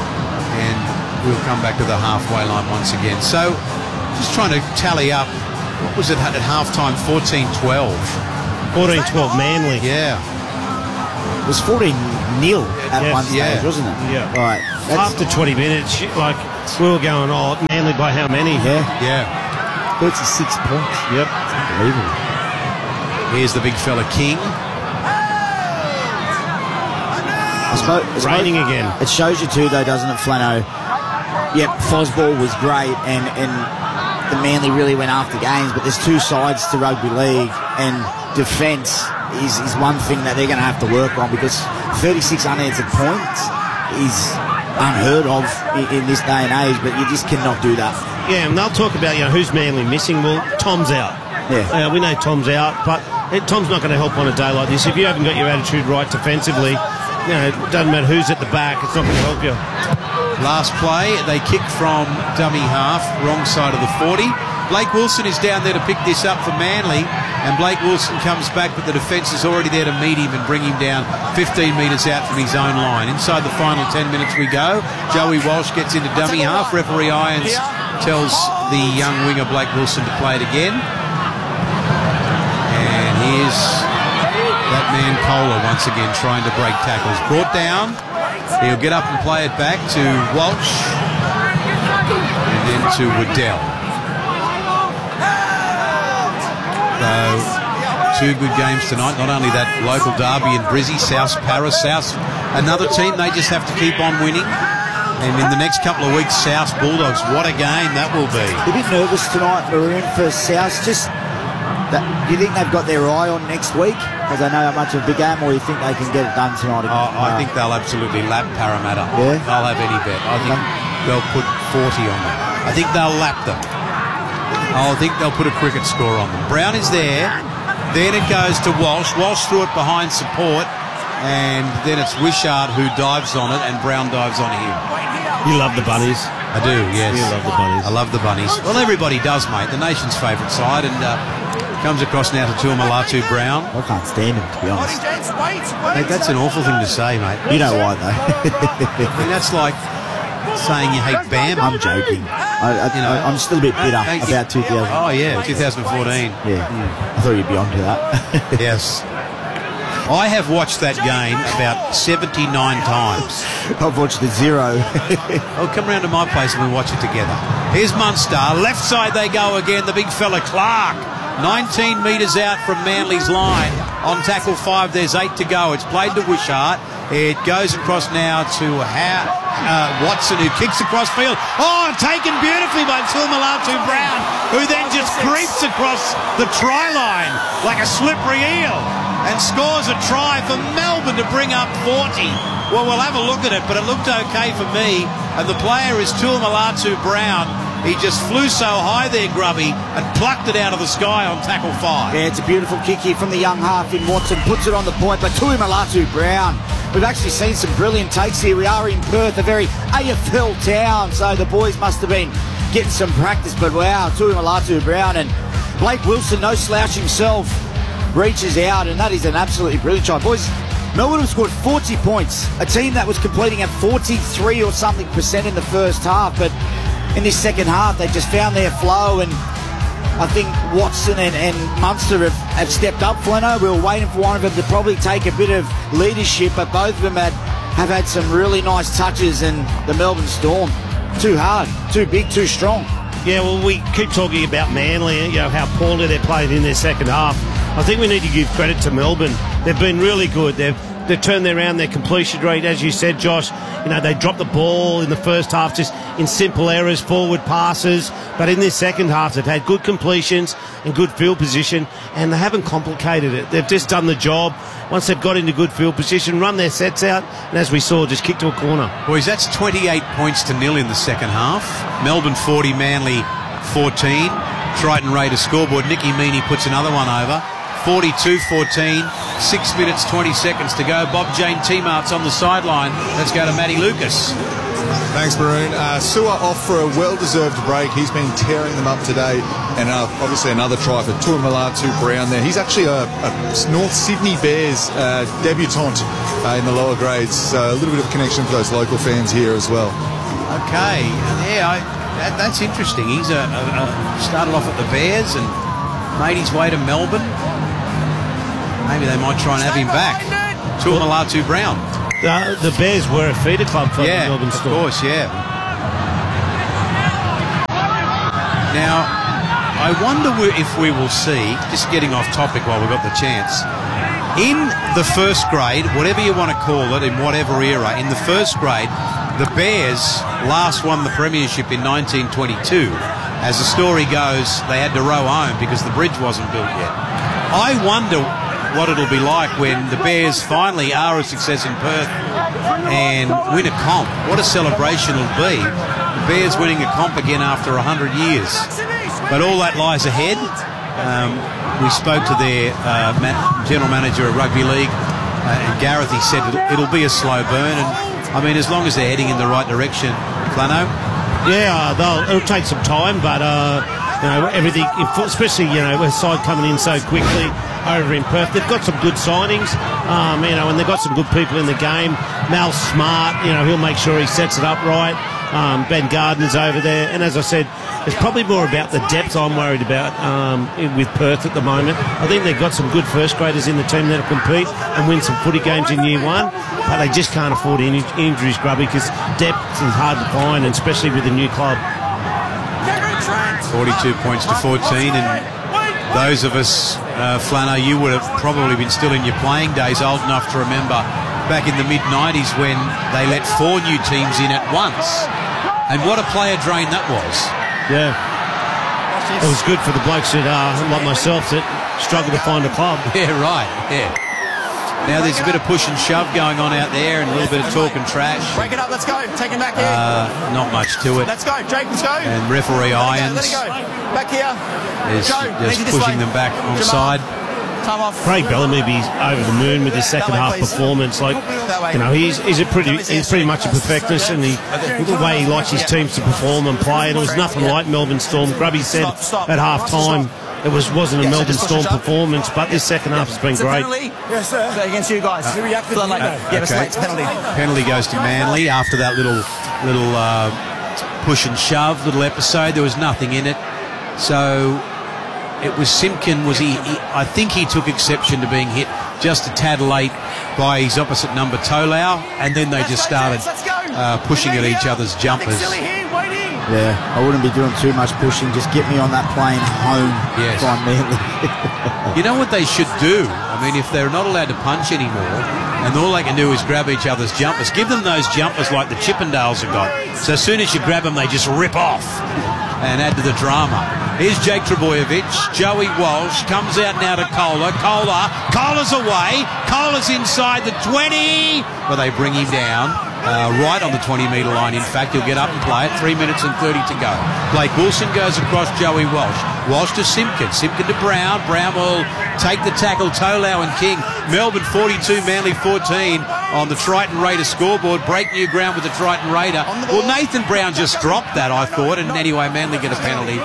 And we'll come back to the halfway line once again. So, just trying to tally up what was it at halftime? fourteen twelve. fourteen twelve Manly. Yeah. It was fourteen nil at Yes, one stage, yeah. wasn't it? Yeah. Right. That's, After twenty minutes, like, we were going, oh, Manly by how many? yeah. Yeah. thirty-six points. Yep. Unbelievable. Here's the big fella King. I suppose, I suppose Raining again. It shows you too, though, doesn't it, Flano? Yep, Fosball was great, and, and the Manly really went after games, but there's two sides to rugby league, and defence is, is one thing that they're going to have to work on, because thirty-six unanswered points is unheard of in, in this day and age, but you just cannot do that. Yeah, and they'll talk about, you know, who's Manly missing. Well, Tom's out. Yeah. Uh, we know Tom's out, but eh, Tom's not going to help on a day like this. If you haven't got your attitude right defensively, you know, it doesn't matter who's at the back, it's not going to help you. Last play, they kick from dummy half, wrong side of the forty. Blake Wilson is down there to pick this up for Manly, and Blake Wilson comes back, but the defence is already there to meet him and bring him down fifteen metres out from his own line. Inside the final ten minutes we go. Joey Walsh gets into dummy half. Referee Irons tells the young winger Blake Wilson to play it again. And here's that man Kohler once again trying to break tackles. Brought down. He'll get up and play it back to Walsh and then to Waddell. So, two good games tonight. Not only that local derby in Brizzy, South Paris. South, another team they just have to keep on winning. And in the next couple of weeks, South Bulldogs. What a game that will be. A bit nervous tonight, Maroon, for South. Just, that, do you think they've got their eye on next week? Because they know how much of a big game, or you think they can get it done tonight? Oh, I think they'll absolutely lap Parramatta. Yeah? They'll have any bet. I think they'll put forty on them. I think they'll lap them. I think they'll put a cricket score on them. Brown is there. Then it goes to Walsh. Walsh threw it behind support. And then it's Wishart who dives on it, and Brown dives on him. You love the Bunnies. I do, yes. You love the Bunnies. I love the Bunnies. Well, everybody does, mate. The nation's favourite side. And uh, comes across now to Tuamalatu Brown. I can't stand him, to be honest. Mate, that's an awful thing to say, mate. You know why, though. I mean, that's like saying you hate Bam. I'm joking. I, I, You know, I'm still a bit bitter Hey, about two thousand. Oh, yeah, twenty fourteen. Yeah, I thought you'd be onto that. Yes. I have watched that game about seventy-nine times. I've watched the zero. Oh, come round to my place and we watch it together. Here's Munster. Left side they go again. The big fella Clark. nineteen metres out from Manly's line. On tackle five, there's eight to go. It's played to Wishart. It goes across now to ha- uh, Watson, who kicks across field. Oh, taken beautifully by Tuamalatu Brown, who then just creeps across the try line like a slippery eel and scores a try for Melbourne to bring up forty. Well, we'll have a look at it, but it looked okay for me. And the player is Tuamalatu Brown. He just flew so high there, Grubby, and plucked it out of the sky on tackle five. Yeah, it's a beautiful kick here from the young half in Watson. Puts it on the point, but Tuamalatu Brown. We've actually seen some brilliant takes here. We are in Perth, a very A F L town, so the boys must have been getting some practice. But wow, Tuamalatu Brown and Blake Wilson, no slouch himself, reaches out, and that is an absolutely brilliant try. Boys, Melbourne have scored forty points, a team that was completing at forty-three or something percent in the first half, but in this second half they just found their flow, and I think Watson and, and Munster have, have stepped up. Fleno, we were waiting for one of them to probably take a bit of leadership, but both of them had, have had some really nice touches, and the Melbourne Storm, too hard, too big, too strong. Yeah, well, we keep talking about Manly, you know, how poorly they're playing in their second half. I think we need to give credit to Melbourne. They've been really good. They've they've turned around their completion rate, as you said, Josh. You know, they dropped the ball in the first half just in simple errors, forward passes. But in this second half, they've had good completions and good field position, and they haven't complicated it. They've just done the job. Once they've got into good field position, run their sets out, and as we saw, just kick to a corner. Boys, that's twenty-eight points to nil in the second half. Melbourne forty, Manly fourteen. Triton Raiders scoreboard. Nicky Meaney puts another one over. forty-two fourteen. Six minutes, twenty seconds to go. Bob Jane T-Mart's on the sideline. Let's go to Matty Lucas. Thanks, Maroon. Uh, Sewer off for a well-deserved break. He's been tearing them up today. And uh, obviously another try for Tuamalatu Brown there. He's actually a, a North Sydney Bears uh, debutant uh, in the lower grades. So a little bit of connection for those local fans here as well. Okay, yeah, I, that, that's interesting. He's a, a, a started off at the Bears and made his way to Melbourne. Maybe they might try and have him back. Tuamulatu Brown. Uh, the Bears were a feeder club for Yeah, the Melbourne of Storm. course, yeah. Now, I wonder if we will see, just getting off topic while we've got the chance, in the first grade, whatever you want to call it, in whatever era, in the first grade, the Bears last won the premiership in nineteen twenty-two. As the story goes, they had to row home because the bridge wasn't built yet. I wonder what it'll be like when the Bears finally are a success in Perth and win a comp. What a celebration it'll be. The Bears winning a comp again after one hundred years. But all that lies ahead. Um, we spoke to their uh, man- general manager of rugby league, uh, and Gareth, he said it'll, it'll be a slow burn. And I mean, as long as they're heading in the right direction, Flano. Yeah, uh, they'll, it'll take some time, but uh, you know, everything, especially you know, with side coming in so quickly over in Perth, they've got some good signings. Um, you know, and they've got some good people in the game. Mal Smart, you know, he'll make sure he sets it up right. Um, Ben Gardner's over there, and as I said, it's probably more about the depth I'm worried about um, with Perth at the moment. I think they've got some good first graders in the team that'll compete and win some footy games in year one, but they just can't afford any injuries, Grubby, because depth is hard to find, and especially with a new club. forty-two points to fourteen, and those of us, uh, Flano, you would have probably been still in your playing days, old enough to remember back in the mid nineties when they let four new teams in at once. And what a player drain that was. Yeah. It was good for the blokes that, uh, like myself, that struggle to find a club. Yeah, right, yeah. Now there's a bit of push and shove going on out there and a little bit of talk and trash. Break it up, let's go. Take him back here. Uh, not much to it. Let's go, Jake, let's go. And referee Irons Let it go. Back here. is Go. just Easy this pushing way. them back Jamal. onside. Time off. Craig Bellamy be over the moon with his second way, half please. performance. Like, you know, he's he's a pretty he's pretty much a perfectionist, and he, the way he likes his teams to perform and play. And it was nothing like Melbourne Storm. Grubby said Stop, stop. at half time it was wasn't a Yeah, so Melbourne just push Storm it up. performance, but this second half has been It's a great. penalty. Yes, sir. So against you guys. Who reacted? Feeling like, yeah, it's Okay. late. It's a penalty. Penalty goes to Manly after that little little uh, push and shove little episode. There was nothing in it, so it was Simpkin. Was he, he? I think he took exception to being hit just a tad late by his opposite number Tolau, and then they just started uh, pushing at each other's jumpers. Yeah, I wouldn't be doing too much pushing. Just get me on that plane home. Yes. Find Manly. You know what they should do? I mean, if they're not allowed to punch anymore, and all they can do is grab each other's jumpers, give them those jumpers like the Chippendales have got. So as soon as you grab them, they just rip off and add to the drama. Here's Jake Trebojevic. Joey Walsh comes out now to Kohler. Kohler. Kohler's away. Kohler's inside the twenty. But they bring him down. Uh, right on the twenty metre line, in fact. He'll get up and play it. Three minutes and thirty to go. Blake Wilson goes across Joey Walsh. Walsh to Simpkin. Simpkin to Brown. Brown will take the tackle. Tolau and King. Melbourne forty-two, Manly fourteen on the Triton Raider scoreboard. Break new ground with the Triton Raider. Well, Nathan Brown just dropped that, I thought, and anyway, Manly get a penalty.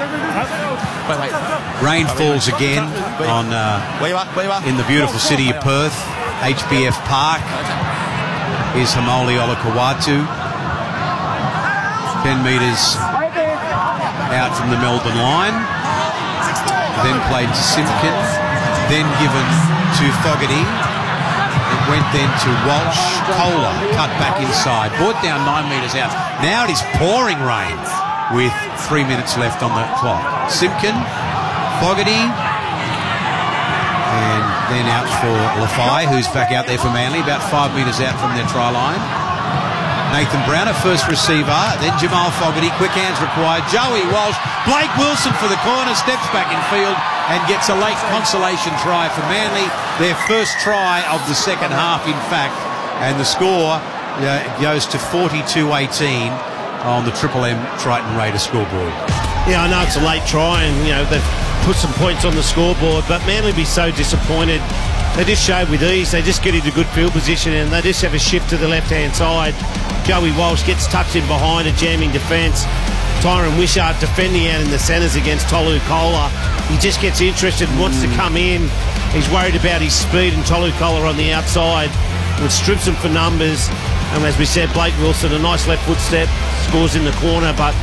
Wait, wait. Rain falls again on uh, Where you are? Where you are? in the beautiful city of Perth. H B F Park. Here's Hamoli Olakawatu. Ten metres out from the Melbourne line. Then played to Simpkin. Then given to Fogarty. It went then to Walsh. Kohler cut back inside. Brought down nine metres out. Now it is pouring rain with three minutes left on the clock. Simpkin, Fogarty, and then out for Lafai, who's back out there for Manly, about five metres out from their try line. Nathan Brown, a first receiver, then Jamal Fogarty, quick hands required. Joey Walsh, Blake Wilson for the corner, steps back in field and gets a late consolation try for Manly. Their first try of the second half, in fact, and the score uh, goes to forty-two eighteen on the Triple M Triton Raider scoreboard. Yeah, I know it's a late try, and you know they've put some points on the scoreboard, but Manly be so disappointed. They just showed with ease. They just get into good field position, and they just have a shift to the left-hand side. Joey Walsh gets tucked in behind a jamming defence. Tyron Wishart defending out in the centres against Tolu Kohler. He just gets interested and wants to come in. He's worried about his speed, and Tolu Kohler on the outside, which strips him for numbers. And as we said, Blake Wilson, a nice left foot step, scores in the corner, but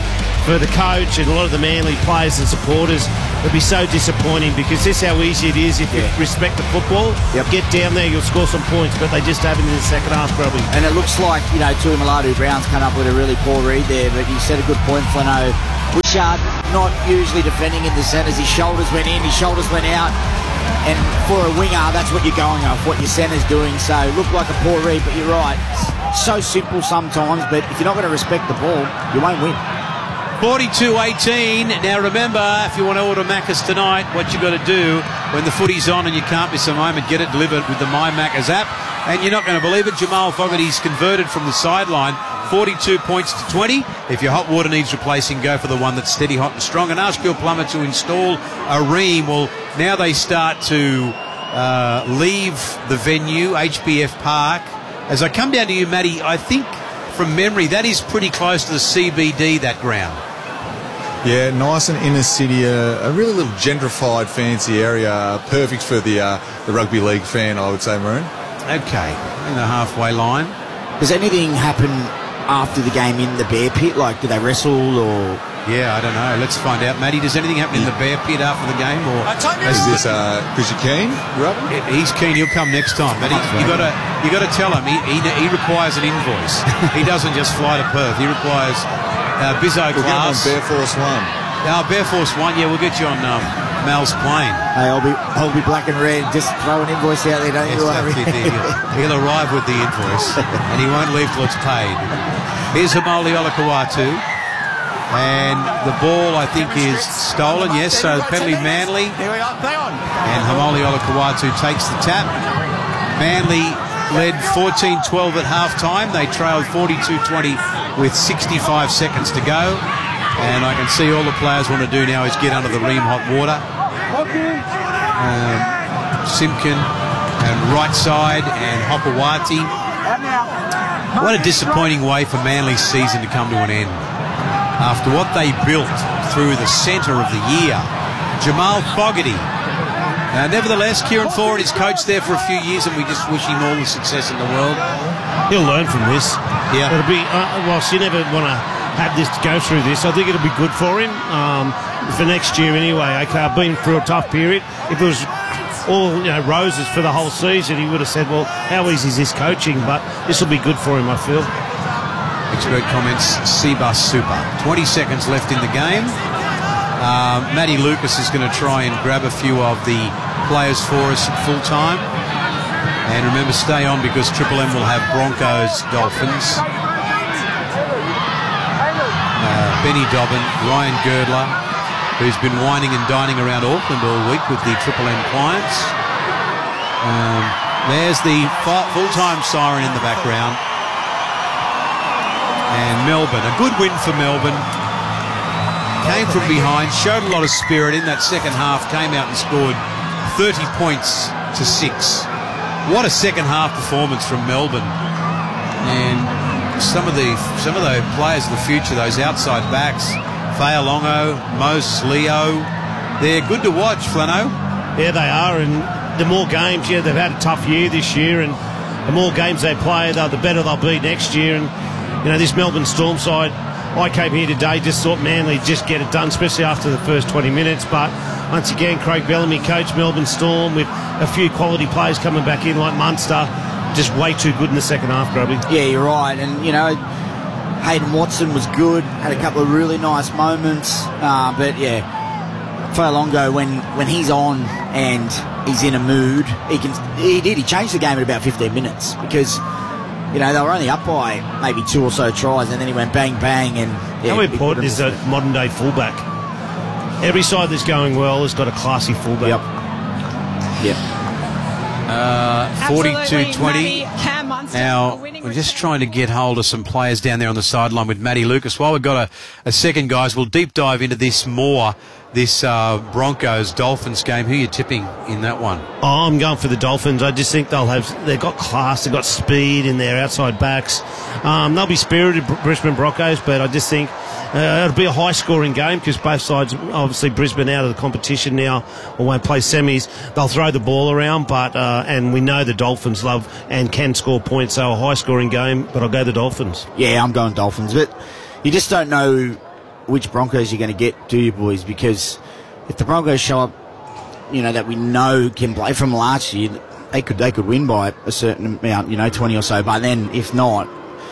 for the coach and a lot of the Manly players and supporters, it'd be so disappointing because this is how easy it is if you Yeah. respect the football. Yep. Get down there, you'll score some points, but they just haven't in the second half, Grubby. And it looks like, you know, Tuimaladu Brown's come up with a really poor read there, but you said a good point, Flano. Wishart not usually defending in the centres. His shoulders went in, his shoulders went out. And for a winger, that's what you're going off, what your centre's doing. So looked like a poor read, but you're right. It's so simple sometimes, but if you're not going to respect the ball, you won't win. forty-two eighteen. Now remember, if you want to order Macca's tonight, what you got to do when the footy's on and you can't miss a moment, get it delivered with the My Macca's app. And you're not going to believe it, Jamal Fogarty's converted from the sideline, forty-two points to twenty. If your hot water needs replacing, go for the one that's steady, hot and strong. And ask your plumber to install a Rheem. Well, now they start to uh, leave the venue, H B F Park. As I come down to you, Matty, I think from memory that is pretty close to the C B D, that ground. Yeah, nice and inner city, uh, a really little gentrified, fancy area, perfect for the uh, the rugby league fan, I would say, Maroon. Okay, in the halfway line. Does anything happen after the game in the bear pit? Like, do they wrestle or... Yeah, I don't know. Let's find out. Matty, does anything happen in the bear pit after the game? Or Is this because you're keen, Rob? He's keen. He'll come next time. But he, you got to you got to tell him he, he he requires an invoice. He doesn't just fly to Perth. He requires uh, Bizzo We'll get him on class. Bear Force One. Now, Bear Force One. Yeah, we'll get you on um, Mal's plane. Hey, I'll be, I'll be black and red. Just throw an invoice out there, don't Yes, you worry. that's it. He'll, he'll arrive with the invoice, and he won't leave till it's paid. Here's Hamoli Olakawatu. And the ball, I think, is stolen. Yes, so penalty Manly. Here we are, play on. And Hamoli Olakawatu takes the tap. Manly led fourteen twelve at half-time. They trailed forty-two twenty with sixty-five seconds to go. And I can see all the players want to do now is get under the Rheem hot water. Um, Simpkin and right side and Hopewati. What a disappointing way for Manly's season to come to an end. After what they built through the centre of the year, Jamal Fogarty. Now, nevertheless, Kieran Ford is coached there for a few years, and we just wish him all the success in the world. He'll learn from this. Yeah. It'll be, uh, whilst you never want to have this to go through this, I think it'll be good for him um, for next year anyway. Okay, I've been through a tough period. If it was all you know roses for the whole season, he would have said, well, how easy is this coaching? But this will be good for him, I feel. Expert comments, C-Bus Super. twenty seconds left in the game. Uh, Matty Lucas is going to try and grab a few of the players for us at full time. And remember, stay on because Triple M will have Broncos, Dolphins. Uh, Benny Dobbin, Ryan Girdler, who's been whining and dining around Auckland all week with the Triple M clients. Um, there's the full-time siren in the background. And Melbourne, a good win for Melbourne. Came from behind, showed a lot of spirit in that second half, came out and scored thirty points to six. What a second half performance from Melbourne. And some of the some of those players of the future, those outside backs, Fa'alongo, Moses Leo, they're good to watch, Flano. Yeah, they are, and the more games, yeah, they've had a tough year this year, and the more games they play, the better they'll be next year. And you know, this Melbourne Storm side, I came here today, just thought Manly just get it done, especially after the first twenty minutes. But once again, Craig Bellamy coached Melbourne Storm with a few quality players coming back in like Munster. Just way too good in the second half, Grubby. Yeah, you're right. And, you know, Hayden Watson was good, had a couple of really nice moments. Uh, but, yeah, Fa'alongo, when, when he's on and he's in a mood, he can. He did. He changed the game in about fifteen minutes because... You know, they were only up by maybe two or so tries, and then he went bang, bang, and... Yeah, how important is a modern-day fullback? Every side that's going well has got a classy fullback. Yep. Yep. Uh, forty-two twenty. Now, we're just trying to get hold of some players down there on the sideline with Matty Lucas. While we've got a, a second, guys, we'll deep dive into this more, this uh, Broncos-Dolphins game. Who are you tipping in that one? Oh, I'm going for the Dolphins. I just think they'll have, they've got class, they've got speed in their outside backs. Um, they'll be spirited, Brisbane Broncos, but I just think uh, it'll be a high-scoring game because both sides, obviously Brisbane out of the competition now or won't play semis. They'll throw the ball around, but uh, and we know the Dolphins love and can score points, so a high-scoring game, but I'll go the Dolphins. Yeah, I'm going Dolphins, but you just don't know which Broncos you're going to get, do you, boys? Because if the Broncos show up, you know, that we know can play from last year, they could they could win by a certain amount, you know, twenty or so. But then, if not,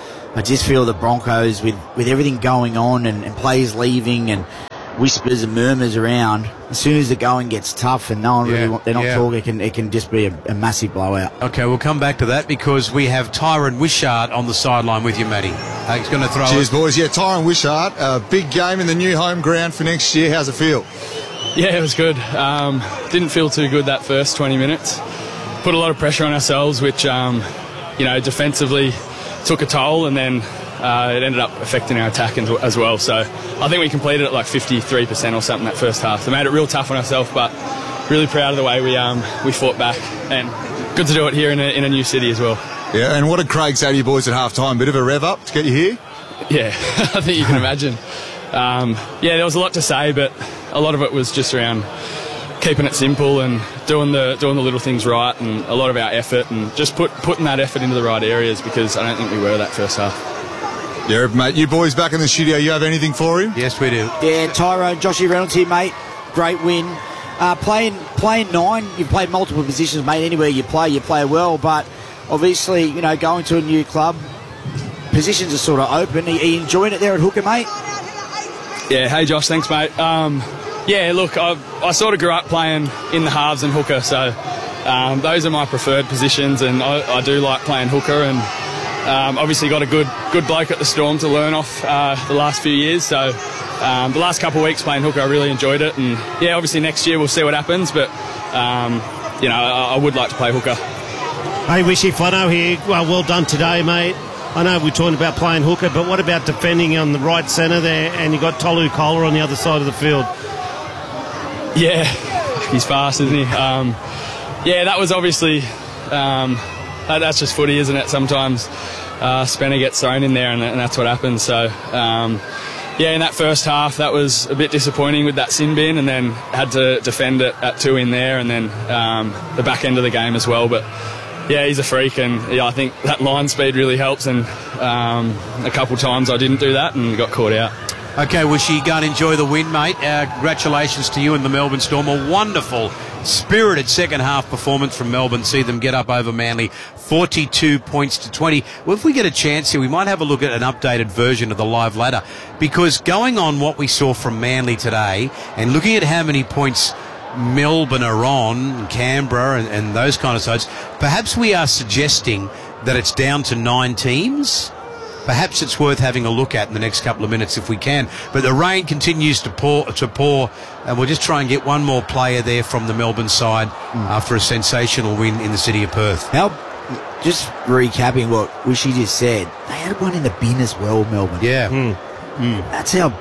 I just feel the Broncos, with, with everything going on and, and players leaving and whispers and murmurs around, as soon as the going gets tough and no one Yeah, really want, they're not yeah. talking, it can, it can just be a, a massive blowout. Okay, we'll come back to that because we have Tyron Wishart on the sideline with you, Matty. Uh, he's going to throw Cheers, it. boys. Yeah, Tyron Wishart, a big game in the new home ground for next year. How's it feel? Yeah, it was good. Um, didn't feel too good that first twenty minutes. Put a lot of pressure on ourselves, which, um, you know, defensively took a toll, and then uh, it ended up affecting our attack as well. So I think we completed it like fifty-three percent or something that first half. So made it real tough on ourselves, but really proud of the way we um, we fought back, and good to do it here in a, in a new city as well. Yeah, and what did Craig say to you boys at half-time? Bit of a rev up to get you here? Yeah, I think you can imagine. Um, yeah, there was a lot to say, but a lot of it was just around keeping it simple and doing the doing the little things right, and a lot of our effort, and just put putting that effort into the right areas, because I don't think we were that first half. Yeah, mate, you boys back in the studio, you have anything for him? Yes, we do. Yeah, Tyrone, Joshy Reynolds here, mate. Great win. Uh, playing playing nine, you've played multiple positions, mate. Anywhere you play, you play well. But obviously, you know, going to a new club, positions are sort of open. Are you enjoying it there at hooker, mate? Yeah, hey Josh, thanks mate. Um, yeah, look, I, I sort of grew up playing in the halves and hooker, so um, those are my preferred positions, and I, I do like playing hooker, and um, obviously got a good good bloke at the Storm to learn off uh, the last few years, so um, the last couple of weeks playing hooker I really enjoyed it, and yeah, obviously next year we'll see what happens, but um, you know, I, I would like to play hooker. Hey, Wishy Flano here. Well, well done today, mate. I know we're talking about playing hooker, but what about defending on the right centre there, and you've got Tolu Kola on the other side of the field? Yeah, he's fast, isn't he? Um, yeah, that was obviously, um, that, that's just footy, isn't it? Sometimes uh, Spencer gets thrown in there, and, and that's what happens. So, um, yeah, in that first half, that was a bit disappointing with that sin bin, and then had to defend it at two in there, and then um, the back end of the game as well. But yeah, he's a freak, and yeah, I think that line speed really helps, and um, a couple times I didn't do that and got caught out. Okay, Wishy, go and enjoy the win, mate. Uh, congratulations to you and the Melbourne Storm. A wonderful, spirited second half performance from Melbourne. See them get up over Manly, forty-two points to twenty. Well, if we get a chance here, we might have a look at an updated version of the live ladder, because going on what we saw from Manly today and looking at how many points Melbourne are on, Canberra and, and those kind of sides, perhaps we are suggesting that it's down to nine teams. Perhaps it's worth having a look at in the next couple of minutes if we can. But the rain continues to pour, to pour, and we'll just try and get one more player there from the Melbourne side mm. after a sensational win in the city of Perth. How, just recapping what Wishy just said, they had one in the bin as well, Melbourne. Yeah. Mm. Mm. That's how...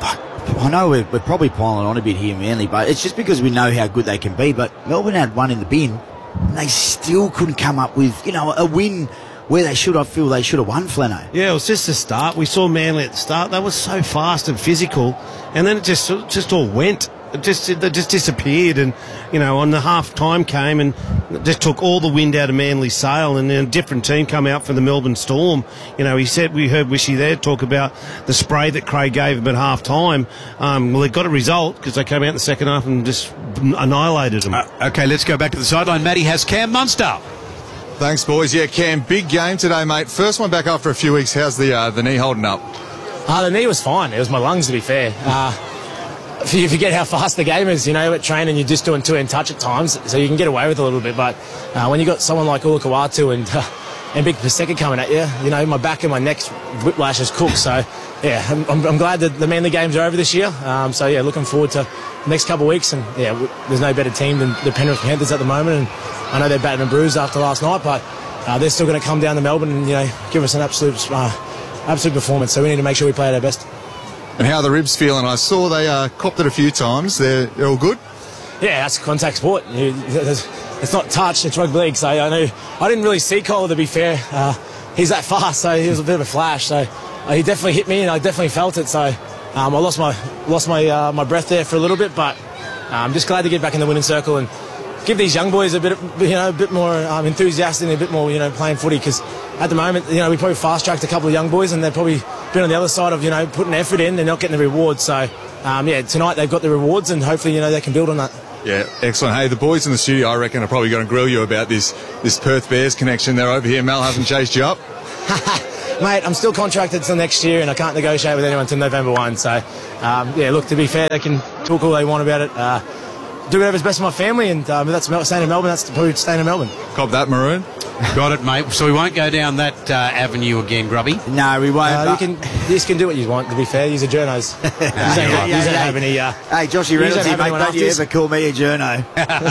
I know we're, we're probably piling on a bit here, Manly, but it's just because we know how good they can be. But Melbourne had one in the bin, and they still couldn't come up with, you know, a win where they should, I feel they should have won, Flano. Yeah, it was just the start. We saw Manly at the start. They were so fast and physical, and then it just just all went. It just it just disappeared, and you know, on the half time came and just took all the wind out of Manly's sail, and then a different team come out for the Melbourne Storm. You know, he said, we heard Wishy there talk about the spray that Craig gave him at half time. Um, well, they got a result because they came out in the second half and just annihilated them. Uh, okay, let's go back to the sideline. Matty has Cam Munster. Thanks, boys. Yeah, Cam, big game today, mate. First one back after a few weeks. How's the uh, the knee holding up? Uh, the knee was fine. It was my lungs, to be fair. Uh, you forget how fast the game is. You know, at training, you're just doing two-hand touch at times, so you can get away with it a little bit. But uh, when you got someone like Ulukawatu and uh, and Big Paseka coming at you, you know, my back and my neck's whiplash is cooked. So, yeah, I'm, I'm, I'm glad that the Manly games are over this year. Um, so, yeah, looking forward to the next couple of weeks. And, yeah, w- there's no better team than the Penrith Panthers at the moment. And I know they're battered and bruised after last night, but uh, they're still going to come down to Melbourne and, you know, give us an absolute, uh, absolute performance. So we need to make sure we play at our best. And how are the ribs feeling? I saw they uh, copped it a few times. They're, they're all good? Yeah, that's contact sport. You, it's not touch, it's rugby league. So I know I didn't really see Cole, to be fair. Uh, he's that fast, so he was a bit of a flash. So uh, he definitely hit me, and I definitely felt it. So um, I lost my lost my uh, my breath there for a little bit, but I'm just glad to get back in the winning circle and give these young boys a bit, you know, a bit more um, enthusiastic and a bit more, you know, playing footy. Because at the moment, you know, we probably fast tracked a couple of young boys, and they're probably been on the other side of, you know, putting effort in, they're not getting the rewards. So, um, yeah, tonight they've got the rewards, and hopefully, you know, they can build on that. Yeah, excellent. Hey, the boys in the studio, I reckon, are probably going to grill you about this this Perth Bears connection. They're over here. Mel hasn't chased you up. Mate, I'm still contracted till next year, and I can't negotiate with anyone until November first. So, um, yeah, look, to be fair, they can talk all they want about it. Uh, do whatever's best for my family, and um, if that's Mel- staying in Melbourne, that's probably staying in Melbourne. Cop that, Maroon. Got it, mate. So we won't go down that uh, avenue again, Grubby. No, we won't. Uh, you can, you just can do what you want, to be fair. You're a journos. You don't, yeah, you yeah, don't yeah. have any... Uh, Hey, Joshy Reynolds, don't mate, have don't you anyone ever call me a journo.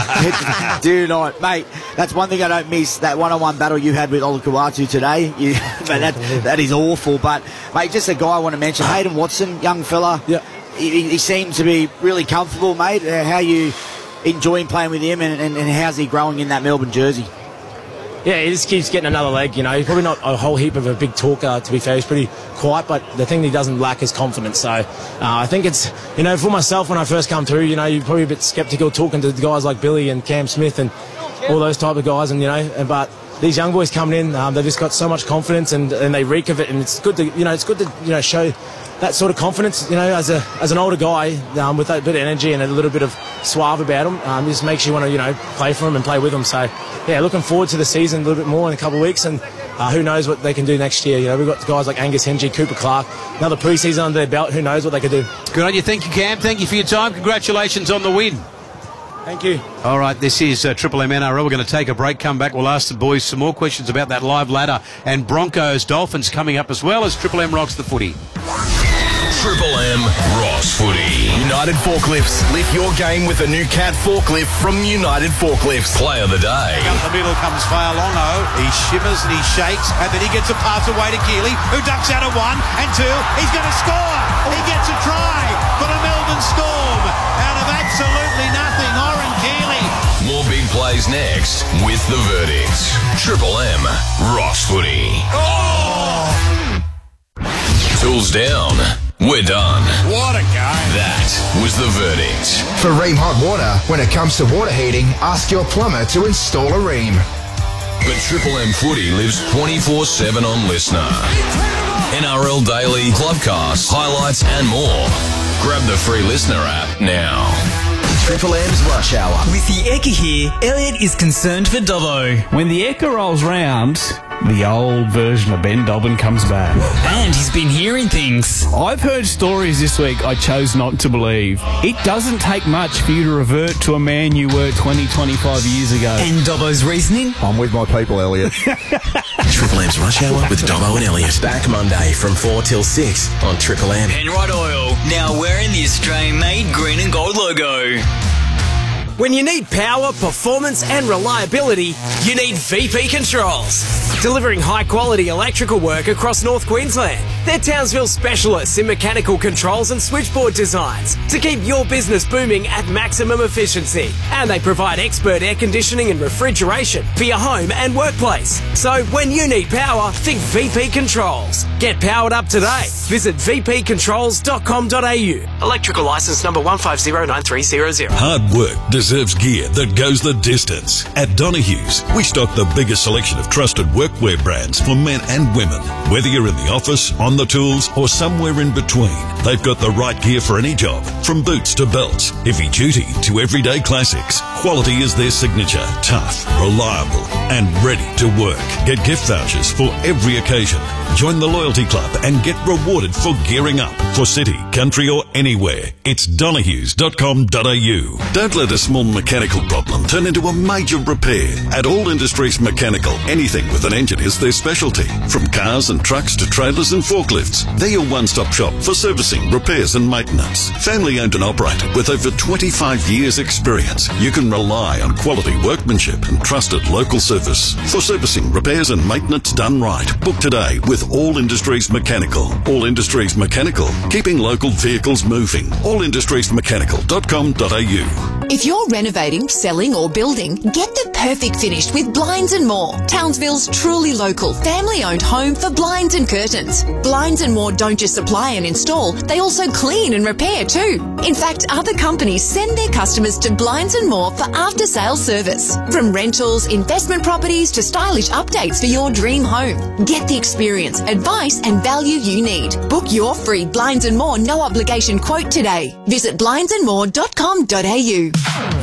Do not. Mate, that's one thing I don't miss, that one-on-one battle you had with Olakau'atu today. You, mate, that, that is awful. But, mate, just a guy I want to mention, Hayden Watson, young fella. Yeah. He, he seemed to be really comfortable, mate. Uh, how you enjoying playing with him, and, and, and how's he growing in that Melbourne jersey? Yeah, he just keeps getting another leg, you know. He's probably not a whole heap of a big talker, to be fair. He's pretty quiet, but the thing he doesn't lack is confidence. So uh, I think it's, you know, for myself when I first come through, you know, you're probably a bit sceptical talking to guys like Billy and Cam Smith and all those type of guys, and, you know, but these young boys coming in, um, they've just got so much confidence, and, and they reek of it, and it's good to, you know, it's good to, you know, show that sort of confidence, you know, as a as an older guy um, with that bit of energy and a little bit of suave about him. Um, just makes you want to, you know, play for him and play with him. So, yeah, looking forward to the season a little bit more in a couple of weeks, and uh, who knows what they can do next year. You know, we've got guys like Angus Henry, Cooper Clark, another pre-season under their belt. Who knows what they could do. Good on you. Thank you, Cam. Thank you for your time. Congratulations on the win. Thank you. All right, this is uh, Triple M N R L. We're going to take a break, come back. We'll ask the boys some more questions about that live ladder and Broncos Dolphins coming up, as well as Triple M Rocks the Footy. Triple M Rocks Footy. United Forklifts. Lift your game with a new Cat forklift from United Forklifts. Play of the day. Up the middle comes Faialongo. He shivers and he shakes, and then he gets a pass away to Keeley, who ducks out of one and two. He's going to score. He gets a try for the Melbourne Storm out of absolutely nothing. Oren Keeley. More big plays next with the verdict. Triple M Rocks Footy. Oh! Tools down. We're done. What a game. That was the verdict. For Ream Hot Water, when it comes to water heating, ask your plumber to install a Ream. But Triple M Footy lives twenty-four seven on Listener. N R L Daily, Clubcast, highlights and more. Grab the free Listener app now. Triple M's Rush Hour. With the Ekka here, Elliot is concerned for Dobbo. When the Ekka rolls round, the old version of Ben Dobbin comes back. And he's been hearing things. I've heard stories this week I chose not to believe. It doesn't take much for you to revert to a man you were twenty, twenty-five years ago. And Dobbo's reasoning? I'm with my people, Elliot. Triple M's Rush Hour with Dobbo and Elliot. Back Monday from four till six on Triple M. Penrite Oil, now wearing the Australian-made green and gold logo. When you need power, performance and reliability, you need V P Controls. Delivering high-quality electrical work across North Queensland. They're Townsville specialists in mechanical controls and switchboard designs to keep your business booming at maximum efficiency. And they provide expert air conditioning and refrigeration for your home and workplace. So when you need power, think V P Controls. Get powered up today. Visit v p controls dot com dot a u. Electrical licence number one five zero nine three zero zero. Hard work deserves gear that goes the distance. At Donohue's, we stock the biggest selection of trusted workwear brands for men and women. Whether you're in the office, on the tools, or somewhere in between, they've got the right gear for any job. From boots to belts, heavy duty to everyday classics, quality is their signature. Tough, reliable, and ready to work. Get gift vouchers for every occasion. Join the loyalty club and get rewarded for gearing up. For city, country, or anywhere, it's donohues dot com dot a u. Don't let a small mechanical problem turn into a major repair. At All Industries Mechanical, anything with an engine is their specialty. From cars and trucks to trailers and forklifts, they're your one-stop shop for servicing, repairs and maintenance. Family owned and operated with over twenty-five years experience, you can rely on quality workmanship and trusted local service. For servicing, repairs and maintenance done right, book today with All Industries Mechanical. All Industries Mechanical, keeping local vehicles moving. all industries mechanical dot com dot a u. If you're renovating, selling or building, get the perfect finish with Blinds and More, Townsville's truly local, family-owned home for blinds and curtains. Blinds and More don't just supply and install, they also clean and repair too. In fact, other companies send their customers to Blinds and More for after-sales service. From rentals, investment properties to stylish updates for your dream home. Get the experience, advice and value you need. Book your free Blinds and More no obligation quote today. Visit blinds and more dot com dot a u.